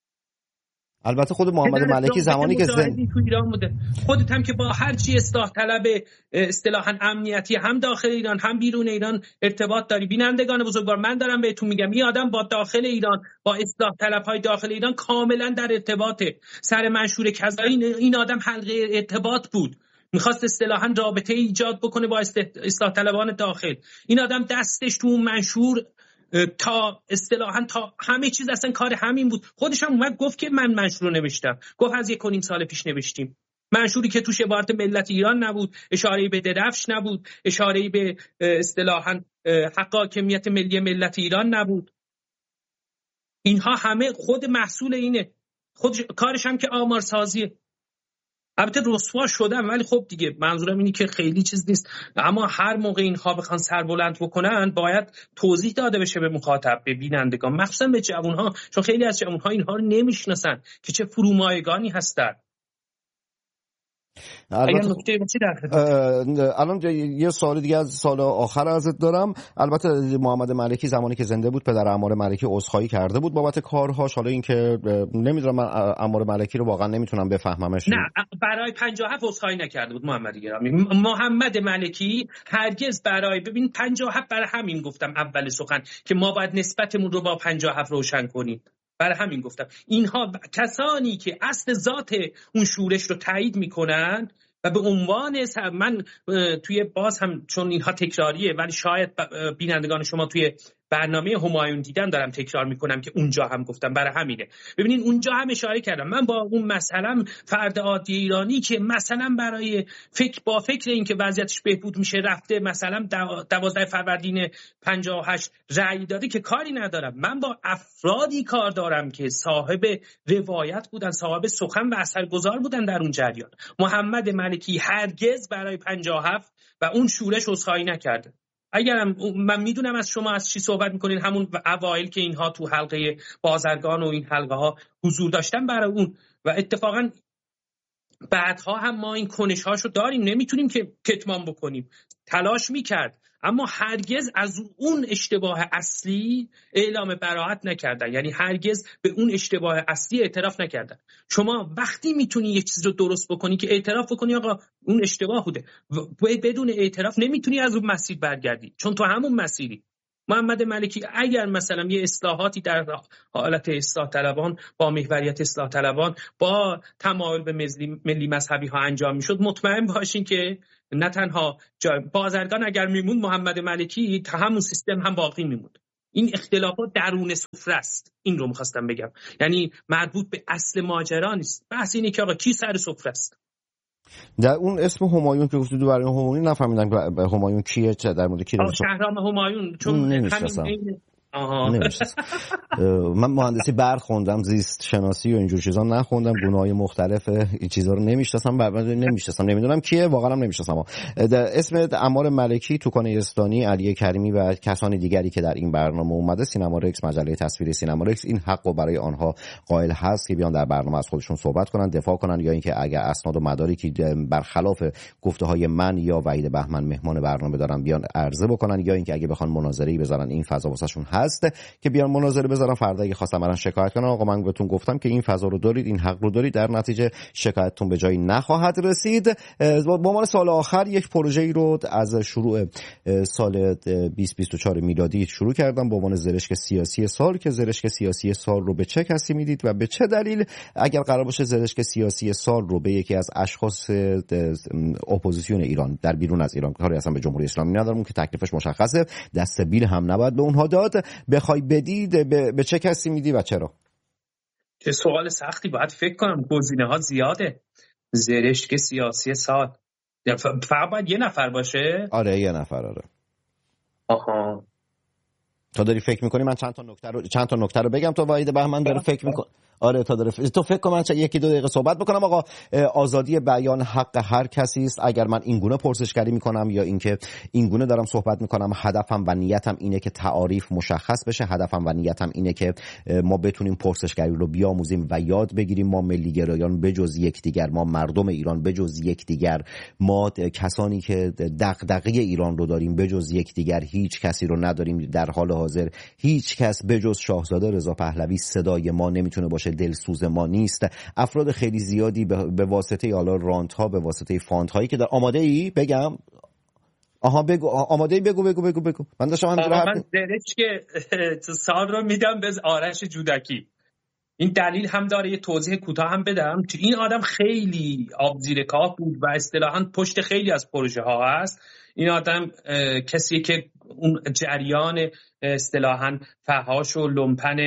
البته خود محمد ملکی زمانی که زن... تو ایران بوده. خودت هم که با هر چی اصلاح طلب اصطلاحاً امنیتی هم داخل ایران هم بیرون ایران ارتباط داری. بینندگان بزرگوار، من دارم بهتون میگم این آدم با داخل ایران، با اصلاح طلب‌های داخل ایران کاملا در ارتباطه. سر منشور کذایی این آدم حلقه ارتباط بود. میخواست اصطلاحاً رابطه ایجاد بکنه با اصلاح طلبان داخل. این آدم دستش تو اون منشور تا اصطلاحاً تا همه چیز اصلا کار همین بود. خودش هم اومد گفت که من منشور رو نوشتم. گفت از یک و نیم سال پیش نوشتیم. منشوری که توش عبارت ملت ایران نبود، اشاره‌ای به درفش نبود، اشاره‌ای به اصطلاحاً حق حاکمیت ملی ملت ایران نبود. اینها همه خود محصول اینه. خود کارش هم که آمارسازیه. البته رسوا شدم ولی خب دیگه منظورم اینی که خیلی چیز نیست. اما هر موقع اینها بخوان سربلند بکنن باید توضیح داده بشه به مخاطب، به بینندگان، مخصوصا به جوانها، چون خیلی از جوانها اینها رو نمیشناسن که چه فرومایگانی هستن. اگر نکته چی در الان یه سوال دیگه از سال آخر ازت دارم. البته محمد ملکی زمانی که زنده بود پدر عمار ملکی عذرخواهی کرده بود بابت کارهاش. حالا اینکه نمیدونم من عمار ملکی رو واقعا نمیتونم بفهممش. نه برای پنجاه و هفت عذرخواهی نکرده بود محمد گرامی. محمد ملکی هرگز برای ببین پنجاه و هفت برای همین گفتم اول سخن که ما باید نسبتمون رو با پنجاه و هفت روشن کنیم. برای همین گفتم اینها کسانی که اصل ذات اون شورش رو تایید میکنن و به عنوان من توی باز هم چون اینها تکراریه ولی شاید بینندگان شما توی برنامه همایون دیدن دارم تکرار میکنم که اونجا هم گفتم. برای همینه ببینین اونجا هم اشاره کردم من با اون مثلا فرد عادی ایرانی که مثلا برای فکر با فکر این که وضعیتش بهبود میشه رفته مثلا دوازده فروردین پنجاه و هشت رأی داده که کاری ندارم. من با افرادی کار دارم که صاحب روایت بودن، صاحب سخن و اثرگذار بودن در اون جریان. محمد ملکی هرگز برای پنجاه و هفت و اون شورش عذرخواهی نکرده. اگرم من میدونم از شما از چی صحبت میکنین، همون اوایل که اینها تو حلقه بازرگان و این حلقه ها حضور داشتن برای اون و اتفاقا بعدها هم ما این کنش هاشو داریم نمیتونیم که کتمان بکنیم. تلاش میکرد اما هرگز از اون اشتباه اصلی اعلام براءت نکردن، یعنی هرگز به اون اشتباه اصلی اعتراف نکردن. شما وقتی میتونی یک چیز رو درست بکنی که اعتراف بکنی آقا اون اشتباه بوده، بدون اعتراف نمیتونی از اون مسیر برگردی چون تو همون مسیری. محمد ملکی اگر مثلا یه اصلاحاتی در حالت اصلاح طلبان با محوریت اصلاح طلبان با تمایل به ملی مذهبی ها انجام میشد، مطمئن باشین که نه تنها بازرگان اگر میموند محمد ملکی تا همون سیستم هم باقی میموند. این اختلافات درون سفره است. این رو میخواستم بگم، یعنی مربوط به اصل ماجرا نیست. بحث اینه که آقا کی سر سفره است. در اون اسم همایون که گفتید برای همایون نفهمیدم همایون کیه، چه در مورد کی؟ شهرام همایون. چون همین من مهندسی برق خوندم، زیست شناسی و اینجور چیزا نخوندم، گونه‌های مختلف این چیزا رو نمیشناسم، بعد نمیشناسم نمیدونم کیه واقعا هم نمیشناسم. اسم عمار ملکی، توکان یزدانی، علی کریمی و کسان دیگری که در این برنامه اومده، سینما رکس، مجله تصویری سینما رکس این حقو برای آنها قائل هست که بیان در برنامه از خودشون صحبت کنن، دفاع کنن، یا اینکه اگر اسناد و مدارکی برخلاف گفته‌های من یا وحید بهمن مهمان برنامه دارن بیان عرضه بکنن، یا اینکه اگه بخوان مناظره‌ای بذارن این فضا واسهشون هست که بیان مناظره بذارن. فردا اگه خواستم برن شکایت کنن آقا من بهتون گفتم که این فضا رو دارید، این حق رو دارید، در نتیجه شکایتتون به جایی نخواهد رسید. با عنوان سال آخر یک پروژه‌ای رو از شروع سال بیست بیست و چهار میلادی شروع کردم با عنوان زرشک سیاسی سال، که زرشک سیاسی سال رو به چه کسی میدید و به چه دلیل اگر قرار باشه زرشک سیاسی سال رو به یکی از اشخاص اپوزیسیون ایران در بیرون از ایران، کاری اصلا به جمهوری اسلامی ندارم که تکلیفش مشخصه، دست بیل هم نباید به اونها داد، بخوای بدید به, به چه کسی میدی و چرا؟ چه سوال سختی، باید فکر کنم، گزینه ها زیاده. زرشک سیاسی سال فقط باید یه نفر باشه؟ آره یه نفر. آره آها تو داری فکر میکنی من چند تا نکته رو چند تا نکته رو بگم تو وحید بهمن داره فکر میکنه؟ آره تا داره ف... تو فکر کن من یکی دو دقیقه صحبت بکنم. آقا آزادی بیان حق هر کسی است. اگر من این گونه پرسشگری میکنم یا اینکه این گونه دارم صحبت میکنم، هدفم و نیتم اینه که تعاریف مشخص بشه، هدفم و نیتم اینه که ما بتونیم پرسشگری رو بیاموزیم و یاد بگیریم. ما ملی گرایان بجز یکدیگر، ما مردم ایران بجز یکدیگر، ما کسانی که دغدغه ایران رو داریم بجز یکدیگر هیچ کسی رو نداریم. در حال حاضر هیچ کس بجز شاهزاده رضا پهلوی صدای ما نمیتونه باشه، دلسوز ما نیست. افراد خیلی زیادی به واسطه حالا رانت ها، به واسطه فاند هایی که در آماده ای بگم آها بگو آماده ای بگو بگو بگو بگو من داشتم همینجوری حرف من زرشک سال رو میدم به آرش جودکی. این دلیل هم داره، یه توضیح کوتاه هم بدم. این آدم خیلی آب زیر کاه بود و اصطلاحاً پشت خیلی از پروژه ها هست. این آدم کسی که اون جریان اصطلاحاً فحاش و لومپن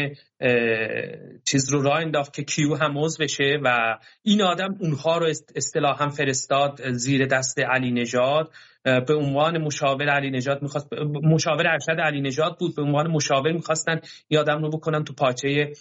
چیز رو راه انداخت که کیو هم عضو بشه و این آدم اونها رو اصطلاحاً فرستاد زیر دست علی نژاد. به عنوان مشاور علی نژاد می‌خواست، مشاور ارشد علی نژاد بود، به عنوان مشاور می‌خواستن این آدم رو بکنن تو پاچه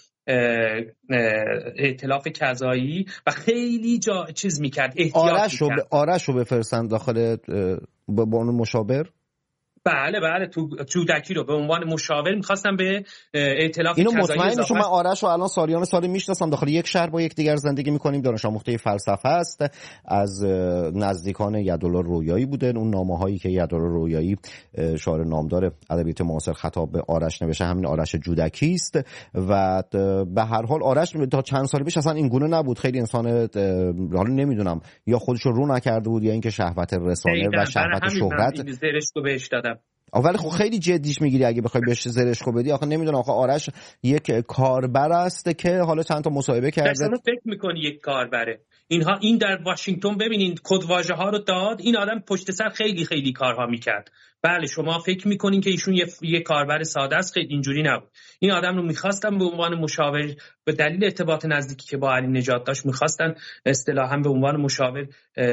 ائتلاف کذایی و خیلی جا چیز می‌کرد، احتیاط می‌کرد. آرش رو بفرستن داخل با عنوان مشاور. بله بله تو جودکی رو به عنوان مشاور می‌خواستم به ائتلاف اینو کذایی مطمئن اضافه. من آرش رو الان سالیان سالی میشناسم، داخل یک شهر با یک دیگر زندگی میکنیم، دانش آموخته فلسفه است، از نزدیکان یدالله رویایی بوده. اون نامه‌هایی که یدالله رویایی شاعر نامدار ادبیات معاصر خطاب به آرش نوشته همین آرش جودکی است و به هر حال آرش تا چند سال پیش اصلا این گونه نبود. خیلی انسان حالا نمیدونم یا خودش رو رو نکرده بود یا اینکه شهوت رسانه و شهوت شهرت زرشکو بهش دادم. ولی خب خیلی جدیش میگیری اگه بخوای بهش زرشکو بدی. آخه نمیدونم، آخه آرش یک کاربر است که حالا چند تا مصاحبه کرده. شما فکر میکنی یک کاربره؟ اینها این در واشنگتن ببینین کدواژه ها رو داد، این آدم پشت سر خیلی خیلی کارها میکرد. بله شما فکر میکنین که ایشون یه, یه کاربر ساده است، خیلی اینجوری نبود. این آدم رو میخواستن به عنوان مشاور به دلیل ارتباط نزدیکی که با علی نژاد داشت، میخواستن اصطلاحاً به عنوان مشاور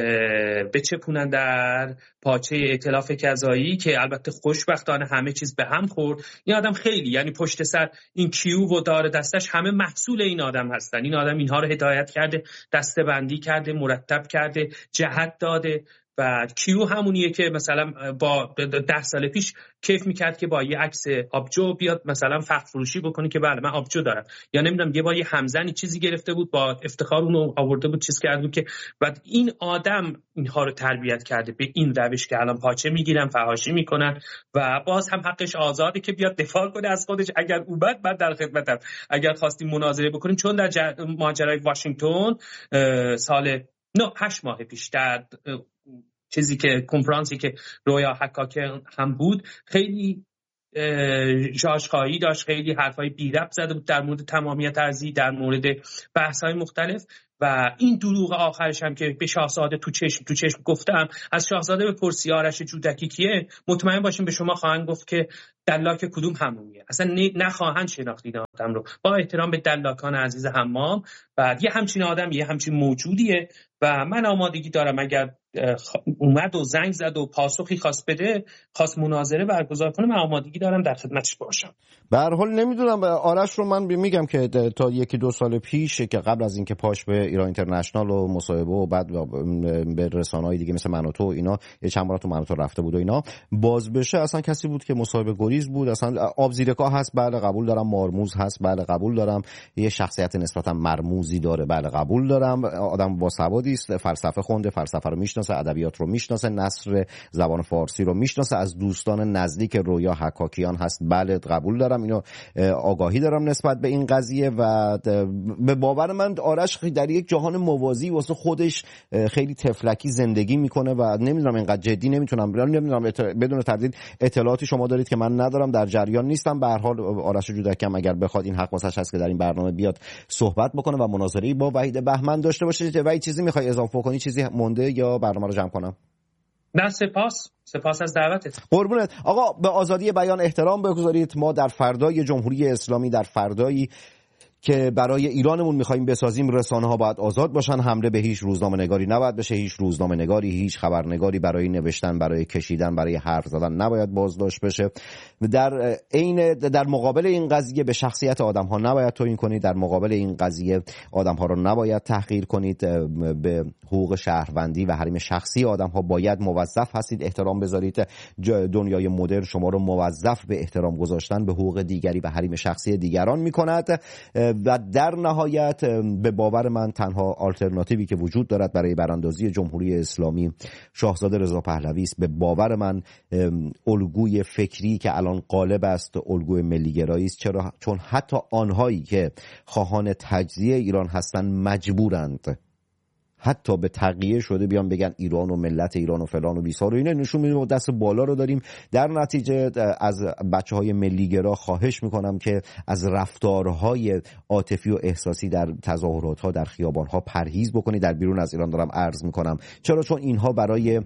بچپونن در پاچه ائتلاف کذایی که البته خوشبختانه همه چیز به هم خورد. این آدم خیلی یعنی پشت سر این کیو و دار دستش همه محصول این آدم هستن. این آدم اینها رو هدایت کرده، دسته‌بندی کرده، مرتب کرده، جهت داده. و کیو همونیه که مثلا با ده سال پیش کیف میکرد که با یه عکس آبجو بیاد مثلا فخر فروشی بکنه که بله من آبجو دارم، یا نمیدونم یه با یه همزنی چیزی گرفته بود با افتخار اونو آورده بود چیز کرده بود که بعد این آدم اینها رو تربیت کرده به این روش که الان پاچه میگیرن، فحاشی میکنن و باز هم حقش آزاده که بیاد دفاع کنه از خودش. اگر اومد من در خدمتم، اگر خواستیم مناظره بکنیم، چون در جر... ماجرای واشنگتن سال نه هشت ماه پیش در چیزی که کنفرانسی که رویا حکاکی هم بود خیلی جاشخواهی داشت، خیلی حرفای بی ربط زده بود در مورد تمامیت ارضی، در مورد بحث‌های مختلف و این دروغ آخرش هم که به شاهزاده تو چشم تو چشم گفتم. از شاهزاده بپرسی آرش جودکی کیه، مطمئن باشیم به شما خواهند گفت که دلاک کدوم همونیه. اصلا نخواهند شناخت این آدم رو، با احترام به دلاکان عزیز حمام. بعد یه همچین آدم یه همچین موجودیه و من آمادگی دارم اگر اومد و زنگ زد و پاسخی خواست بده، خواست مناظره برگزار کنه، من آمادگی دارم در خدمتش باشم. به هر حال نمیدونم، آرش رو من میگم که تا یکی دو سال پیش که قبل از اینکه پاش به ایران اینترنشنال و مصاحبه و بعد به رسانه‌های دیگه مثل منوتو اینا یه چند بار تو منوتو رفته بود و اینا باز بشه، اصلا کسی بود که مصاحبه گریز بود، اصلا آب زیر کاه هست بله قبول دارم، مارموز هست بله قبول دارم، یه شخصیت نسبتا مرموزی داره بله قبول دارم، آدم با سوادی است، فلسفه خونده، فلسفه رو میشناسه، ادبیات رو میشناسه، نثر زبان فارسی رو میشناسه، از دوستان نزدیک رویا حکاکیان هست بله قبول دارم، اینو آگاهی دارم نسبت به این قضیه و به باور من آرش در یک جهان موازی واسه خودش خیلی تفلکی زندگی میکنه و نمیدونم اینقدر جدی نمیتونم نمیدونم بدون تردید اطلاعاتی شما دارید که من ندارم، در جریان نیستم. به هر حال آرش جودکی هم اگر بخواد این حق واسش هست که در این برنامه بیاد صحبت بکنه و مناظره‌ای با وحید بهمن داشته باشه. وحید چیزی میخوای اضافه کنی، چیزی مونده یا برنامه رو جمع کنم؟ نه سپاس سپاس از دعوتت. قربونت آقا. به آزادی بیان احترام بگذارید. ما در فردای جمهوری اسلامی، در فردایی که برای ایرانمون می‌خوایم بسازیم، رسانه‌ها باید آزاد باشن، حمله به هیچ روزنامه‌نگاری نباید بشه، هیچ روزنامه‌نگاری، هیچ خبرنگاری برای نوشتن، برای کشیدن، برای حرف زدن نباید بازداشت بشه. در عین در مقابل این قضیه به شخصیت آدم‌ها نباید توهین کنید، در مقابل این قضیه آدم‌ها رو نباید تحقیر کنید، به حقوق شهروندی و حریم شخصی آدم‌ها باید موظف هستید احترام بذارید. دنیای مدرن شما رو موظف به احترام گذاشتن به حقوق دیگری و حریم شخصی دیگران می‌کند و در نهایت به باور من تنها آلترناتیوی که وجود دارد برای براندازی جمهوری اسلامی شاهزاده رضا پهلوی است. به باور من الگوی فکری که الان غالب است الگوی ملی‌گرایی است. چرا؟ چون حتی آنهایی که خواهان تجزیه ایران هستند مجبورند حتی به تقیه شده بیان بگن ایران و ملت ایران و فلان و بیسار و اینا. نشون میده دست بالا رو داریم. در نتیجه از بچه‌های ملی‌گرا خواهش میکنم که از رفتارهای عاطفی و احساسی در تظاهرات‌ها، در خیابان‌ها پرهیز بکنید. در بیرون از ایران دارم عرض میکنم. چرا؟ چون اینها برای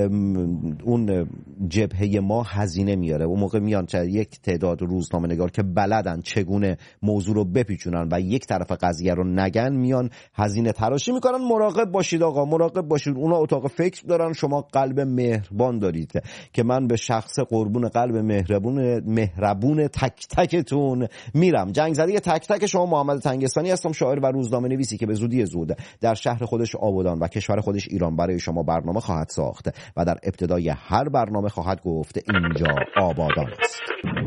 اون جبهه ما هزینه میاره. اون موقع میان چه یک تعداد روزنامه‌نگار که بلدن چگونه موضوع رو بپیچونن و یک طرف قضیه رو نگن، میان هزینه تراشی میکنن. مراقب مراقب باشید آقا، مراقب باشید. اونا اتاق فکر دارن، شما قلب مهربان دارید که من به شخص قربون قلب مهربون مهربون تک تکتون میرم. جنگ زده تک تک شما محمد تنگستانی هستم، شاعر و روزنامه نویسی که به زودی زود در شهر خودش آبادان و کشور خودش ایران برای شما برنامه خواهد ساخت و در ابتدای هر برنامه خواهد گفت اینجا آبادان است.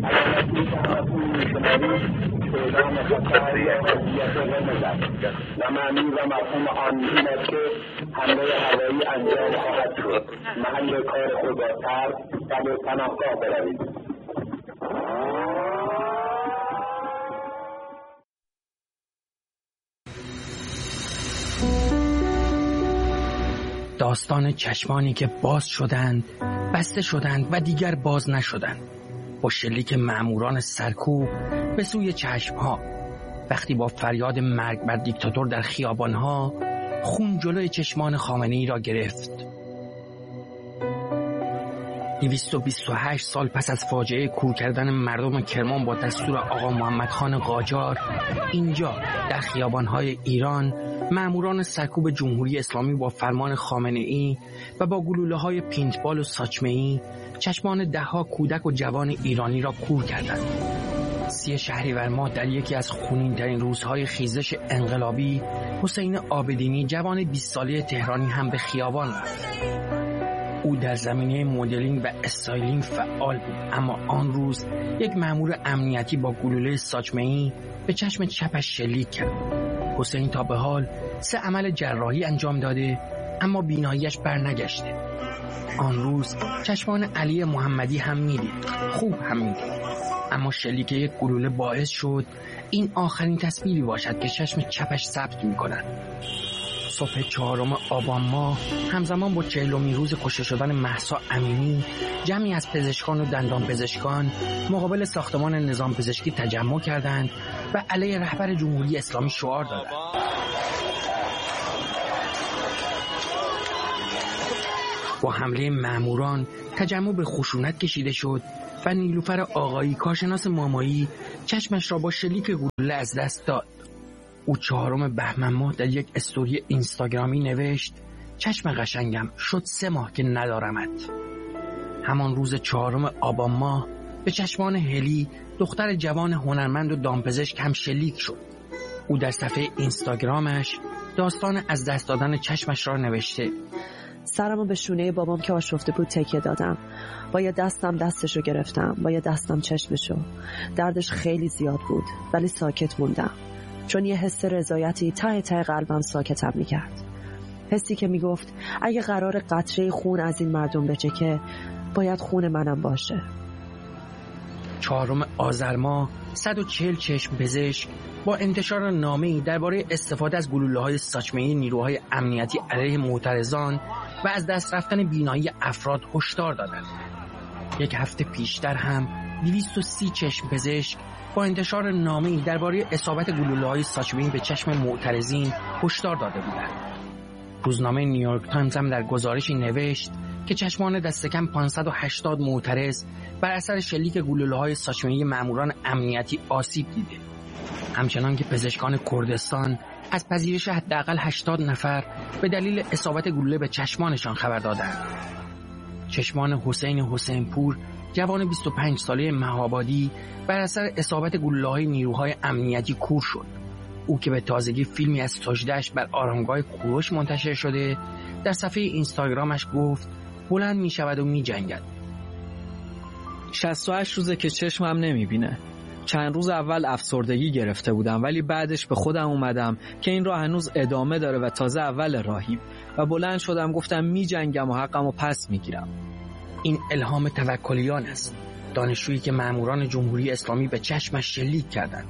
و معنی و مفهوم آن این است که حمله هوایی انجام خواهد شد. محل کار خود را ترک و به پناهگاه بروید. داستان چشمانی که باز شدند، بسته شدند و دیگر باز نشدند، با شلیک مأموران سرکوب به سوی چشمها. وقتی با فریاد مرگ بر دیکتاتور در خیابانها خون جلوی چشمان خامنه‌ای را گرفت. دویست و بیست و هشت سال پس از فاجعه کور کردن مردم کرمان با دستور آقا محمد خان قاجار، اینجا در خیابانهای ایران مأموران سرکوب جمهوری اسلامی با فرمان خامنه‌ای و با گلوله‌های پینتبال و ساچمه‌ای چشمان ده‌ها کودک و جوان ایرانی را کور کردند. سی شهریور ماه در یکی از خونین‌ترین روزهای خیزش انقلابی، حسین عابدینی جوان بیست ساله تهرانی هم به خیابان رفت. او در زمینه مدلینگ و استایلینگ فعال بود، اما آن روز یک مأمور امنیتی با گلوله ساچمه‌ای به چشم چپش شلیک کرد. حسین تا به حال سه عمل جراحی انجام داده اما بیناییش برنگشته. آن روز چشمان علی محمدی هم میدید، خوب هم میدید، اما شلیک یک گلوله باعث شد این آخرین تصویری باشد که چشم چپش ثبت میکنند. صبح چهارم آبان ماه همزمان با چهلمین روز کشته شدن مهسا امینی، جمعی از پزشکان و دندان پزشکان مقابل ساختمان نظام پزشکی تجمع کردند و علیه رهبر جمهوری اسلامی شعار دادند. با حمله مأموران تجمع به خشونت کشیده شد و نیلوفر آقایی کارشناس مامایی چشمش را با شلیک گلوله از دست داد. او چهارم بهمن ماه در یک استوری اینستاگرامی نوشت: چشم قشنگم شد سه ماه که ندارمت. همان روز چهارم آبان ماه به چشمان هلی دختر جوان هنرمند و دامپزشک هم شلیک شد. او در صفحه اینستاگرامش داستان از دست دادن چشمش را نوشته: سرمو به شونه بابام که آشفته بود تکیه دادم. با یه دستم دستشو گرفتم، با یه دستم چشمشو. دردش خیلی زیاد بود ولی ساکت موندم، چون یه حس رضایتی ته ته قلبم ساکتم میکرد. حسی که میگفت اگه قرار قطره خون از این مردم بچکه باید خون منم باشه. چهارم آذر ماه صد و چهل چشم پزشک با انتشار نامه‌ای درباره استفاده از گلوله‌های ساچمه‌ای نیروهای امنیتی علیه معترضان و از دست رفتن بینایی افراد هشدار دادند. یک هفته پیشتر هم دویست و سی چشم پزشک با انتشار نامه‌ای درباره اصابت گلوله‌های ساچمه‌ای به چشم معترضین هشدار داده بودند. روزنامه نیویورک تایمز هم در گزارشی نوشت که چشمان دست کم پانصد و هشتاد معترض بر اثر شلیک گلوله‌های ساچمه‌ای مأموران امنیتی آسیب دیده. همچنان که پزشکان کردستان از پذیرش حداقل هشتاد نفر به دلیل اصابت گلوله به چشمانشان خبر دادند. چشمان حسین حسین پور جوان بیست و پنج ساله مهابادی بر اثر اصابت گلوله‌های نیروهای امنیتی کور شد. او که به تازگی فیلمی از سجده‌اش بر آرامگاه کوروش منتشر شده، در صفحه اینستاگرامش گفت بلند می شود و می جنگد. شصت و هشت روزه که چشمم نمی بینه. چند روز اول افسردگی گرفته بودم ولی بعدش به خودم اومدم که این راه هنوز ادامه داره و تازه اول راهیم و بلند شدم گفتم می جنگم و حقم و پس می گیرم. این الهام توکلیان است، دانشجویی که مأموران جمهوری اسلامی به چشمش شلیک کردند.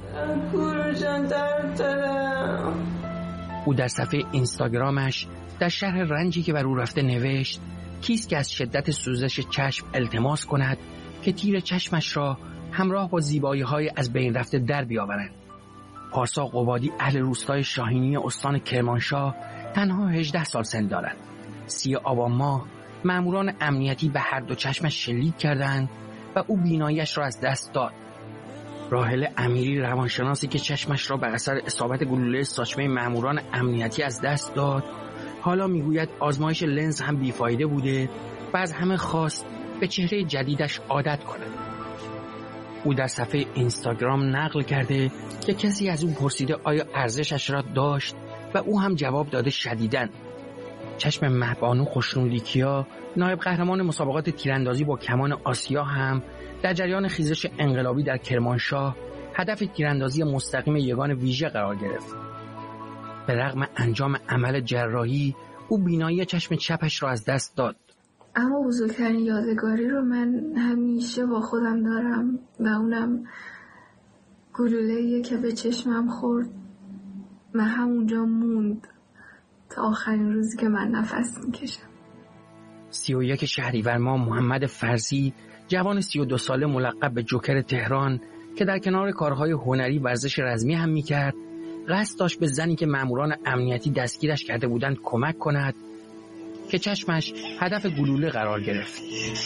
او در صفحه اینستاگرامش در شرح رنجی که بر او رفته نوشت کیست که از شدت سوزش چشم التماس کند که تیر چشمش را همراه با زیبایی‌های از بین رفته در بیاورند. پارسا قبادی اهل روستای شاهینی استان کرمانشاه تنها هجده سال سن دارد. سی آبان ماه مأموران امنیتی به هر دو چشمش شلیک کردند و او بیناییش را از دست داد. راحله امیری روانشناسی که چشمش را به اثر اصابت گلوله ساچمه مأموران امنیتی از دست داد، حالا میگوید آزمایش لنز هم بیفایده بوده و از همه خواست به چهره جدیدش عادت کند. او در صفحه اینستاگرام نقل کرده که کسی از او پرسیده آیا ارزشش را داشت و او هم جواب داده شدیداً. چشم مهبانو خوشنودیکیا، نایب قهرمان مسابقات تیراندازی با کمان آسیا، هم در جریان خیزش انقلابی در کرمانشاه هدف تیراندازی مستقیم یگان ویژه قرار گرفت. به رغم انجام عمل جراحی، او بینایی چشم چپش را از دست داد. اما بزرگترین یادگاری رو من همیشه با خودم دارم و اونم گلوله‌ایه که به چشمم خورد و همونجا موند تا آخرین روزی که من نفس میکشم. سی و یک شهریور ماه محمد فرزی، جوان سی و دو ساله ملقب به جوکر تهران که در کنار کارهای هنری ورزش رزمی هم میکرد، قصد داشت به زنی که ماموران امنیتی دستگیرش کرده بودند کمک کند که چشمش هدف گلوله قرار گرفت.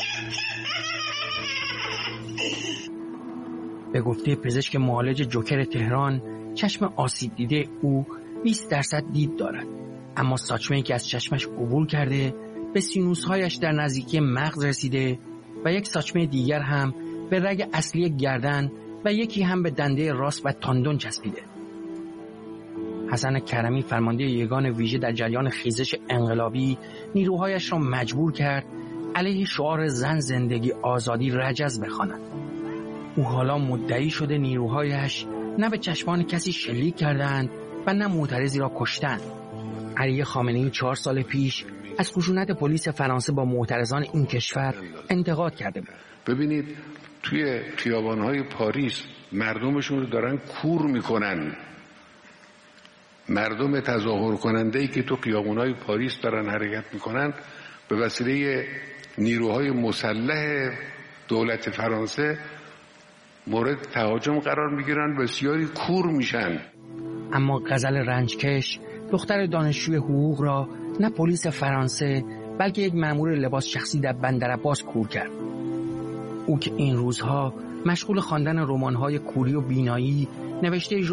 به گفته پزشک معالج جوکر تهران، چشم آسیب دیده او بیست درصد دید دارد، اما ساچمه‌ای که از چشمش عبور کرده به سینوس‌هایش در نزدیکی مغز رسیده و یک ساچمه دیگر هم به رگ اصلی گردن و یکی هم به دنده راست و تاندون چسبیده. حسن کرمی، فرمانده یگان ویژه در جریان خیزش انقلابی، نیروهایش را مجبور کرد علیه شعار زن زندگی آزادی رجز بخواند. او حالا مدعی شده نیروهایش نه به چشمان کسی شلیک کردند و نه معترضی را کشتند. علی خامنه‌ای چهار سال پیش از خشونت پلیس فرانسه با معترضان این کشور انتقاد کرده بود. ببینید توی خیابان‌های پاریس مردمشون رو دارن کور میکنن. مردم تظاهر کننده‌ای که تو خیابان‌های پاریس دارن حرکت میکنن به وسیله نیروهای مسلح دولت فرانسه مورد تهاجم قرار میگیرن، بسیاری کور میشن. اما غزل رنجکش، دختر دانشجوی حقوق، را نه پلیس فرانسه بلکه یک مأمور لباس شخصی در بندرعباس کور کرد. او که این روزها مشغول خواندن رمان‌های کوری و بینایی، نوشته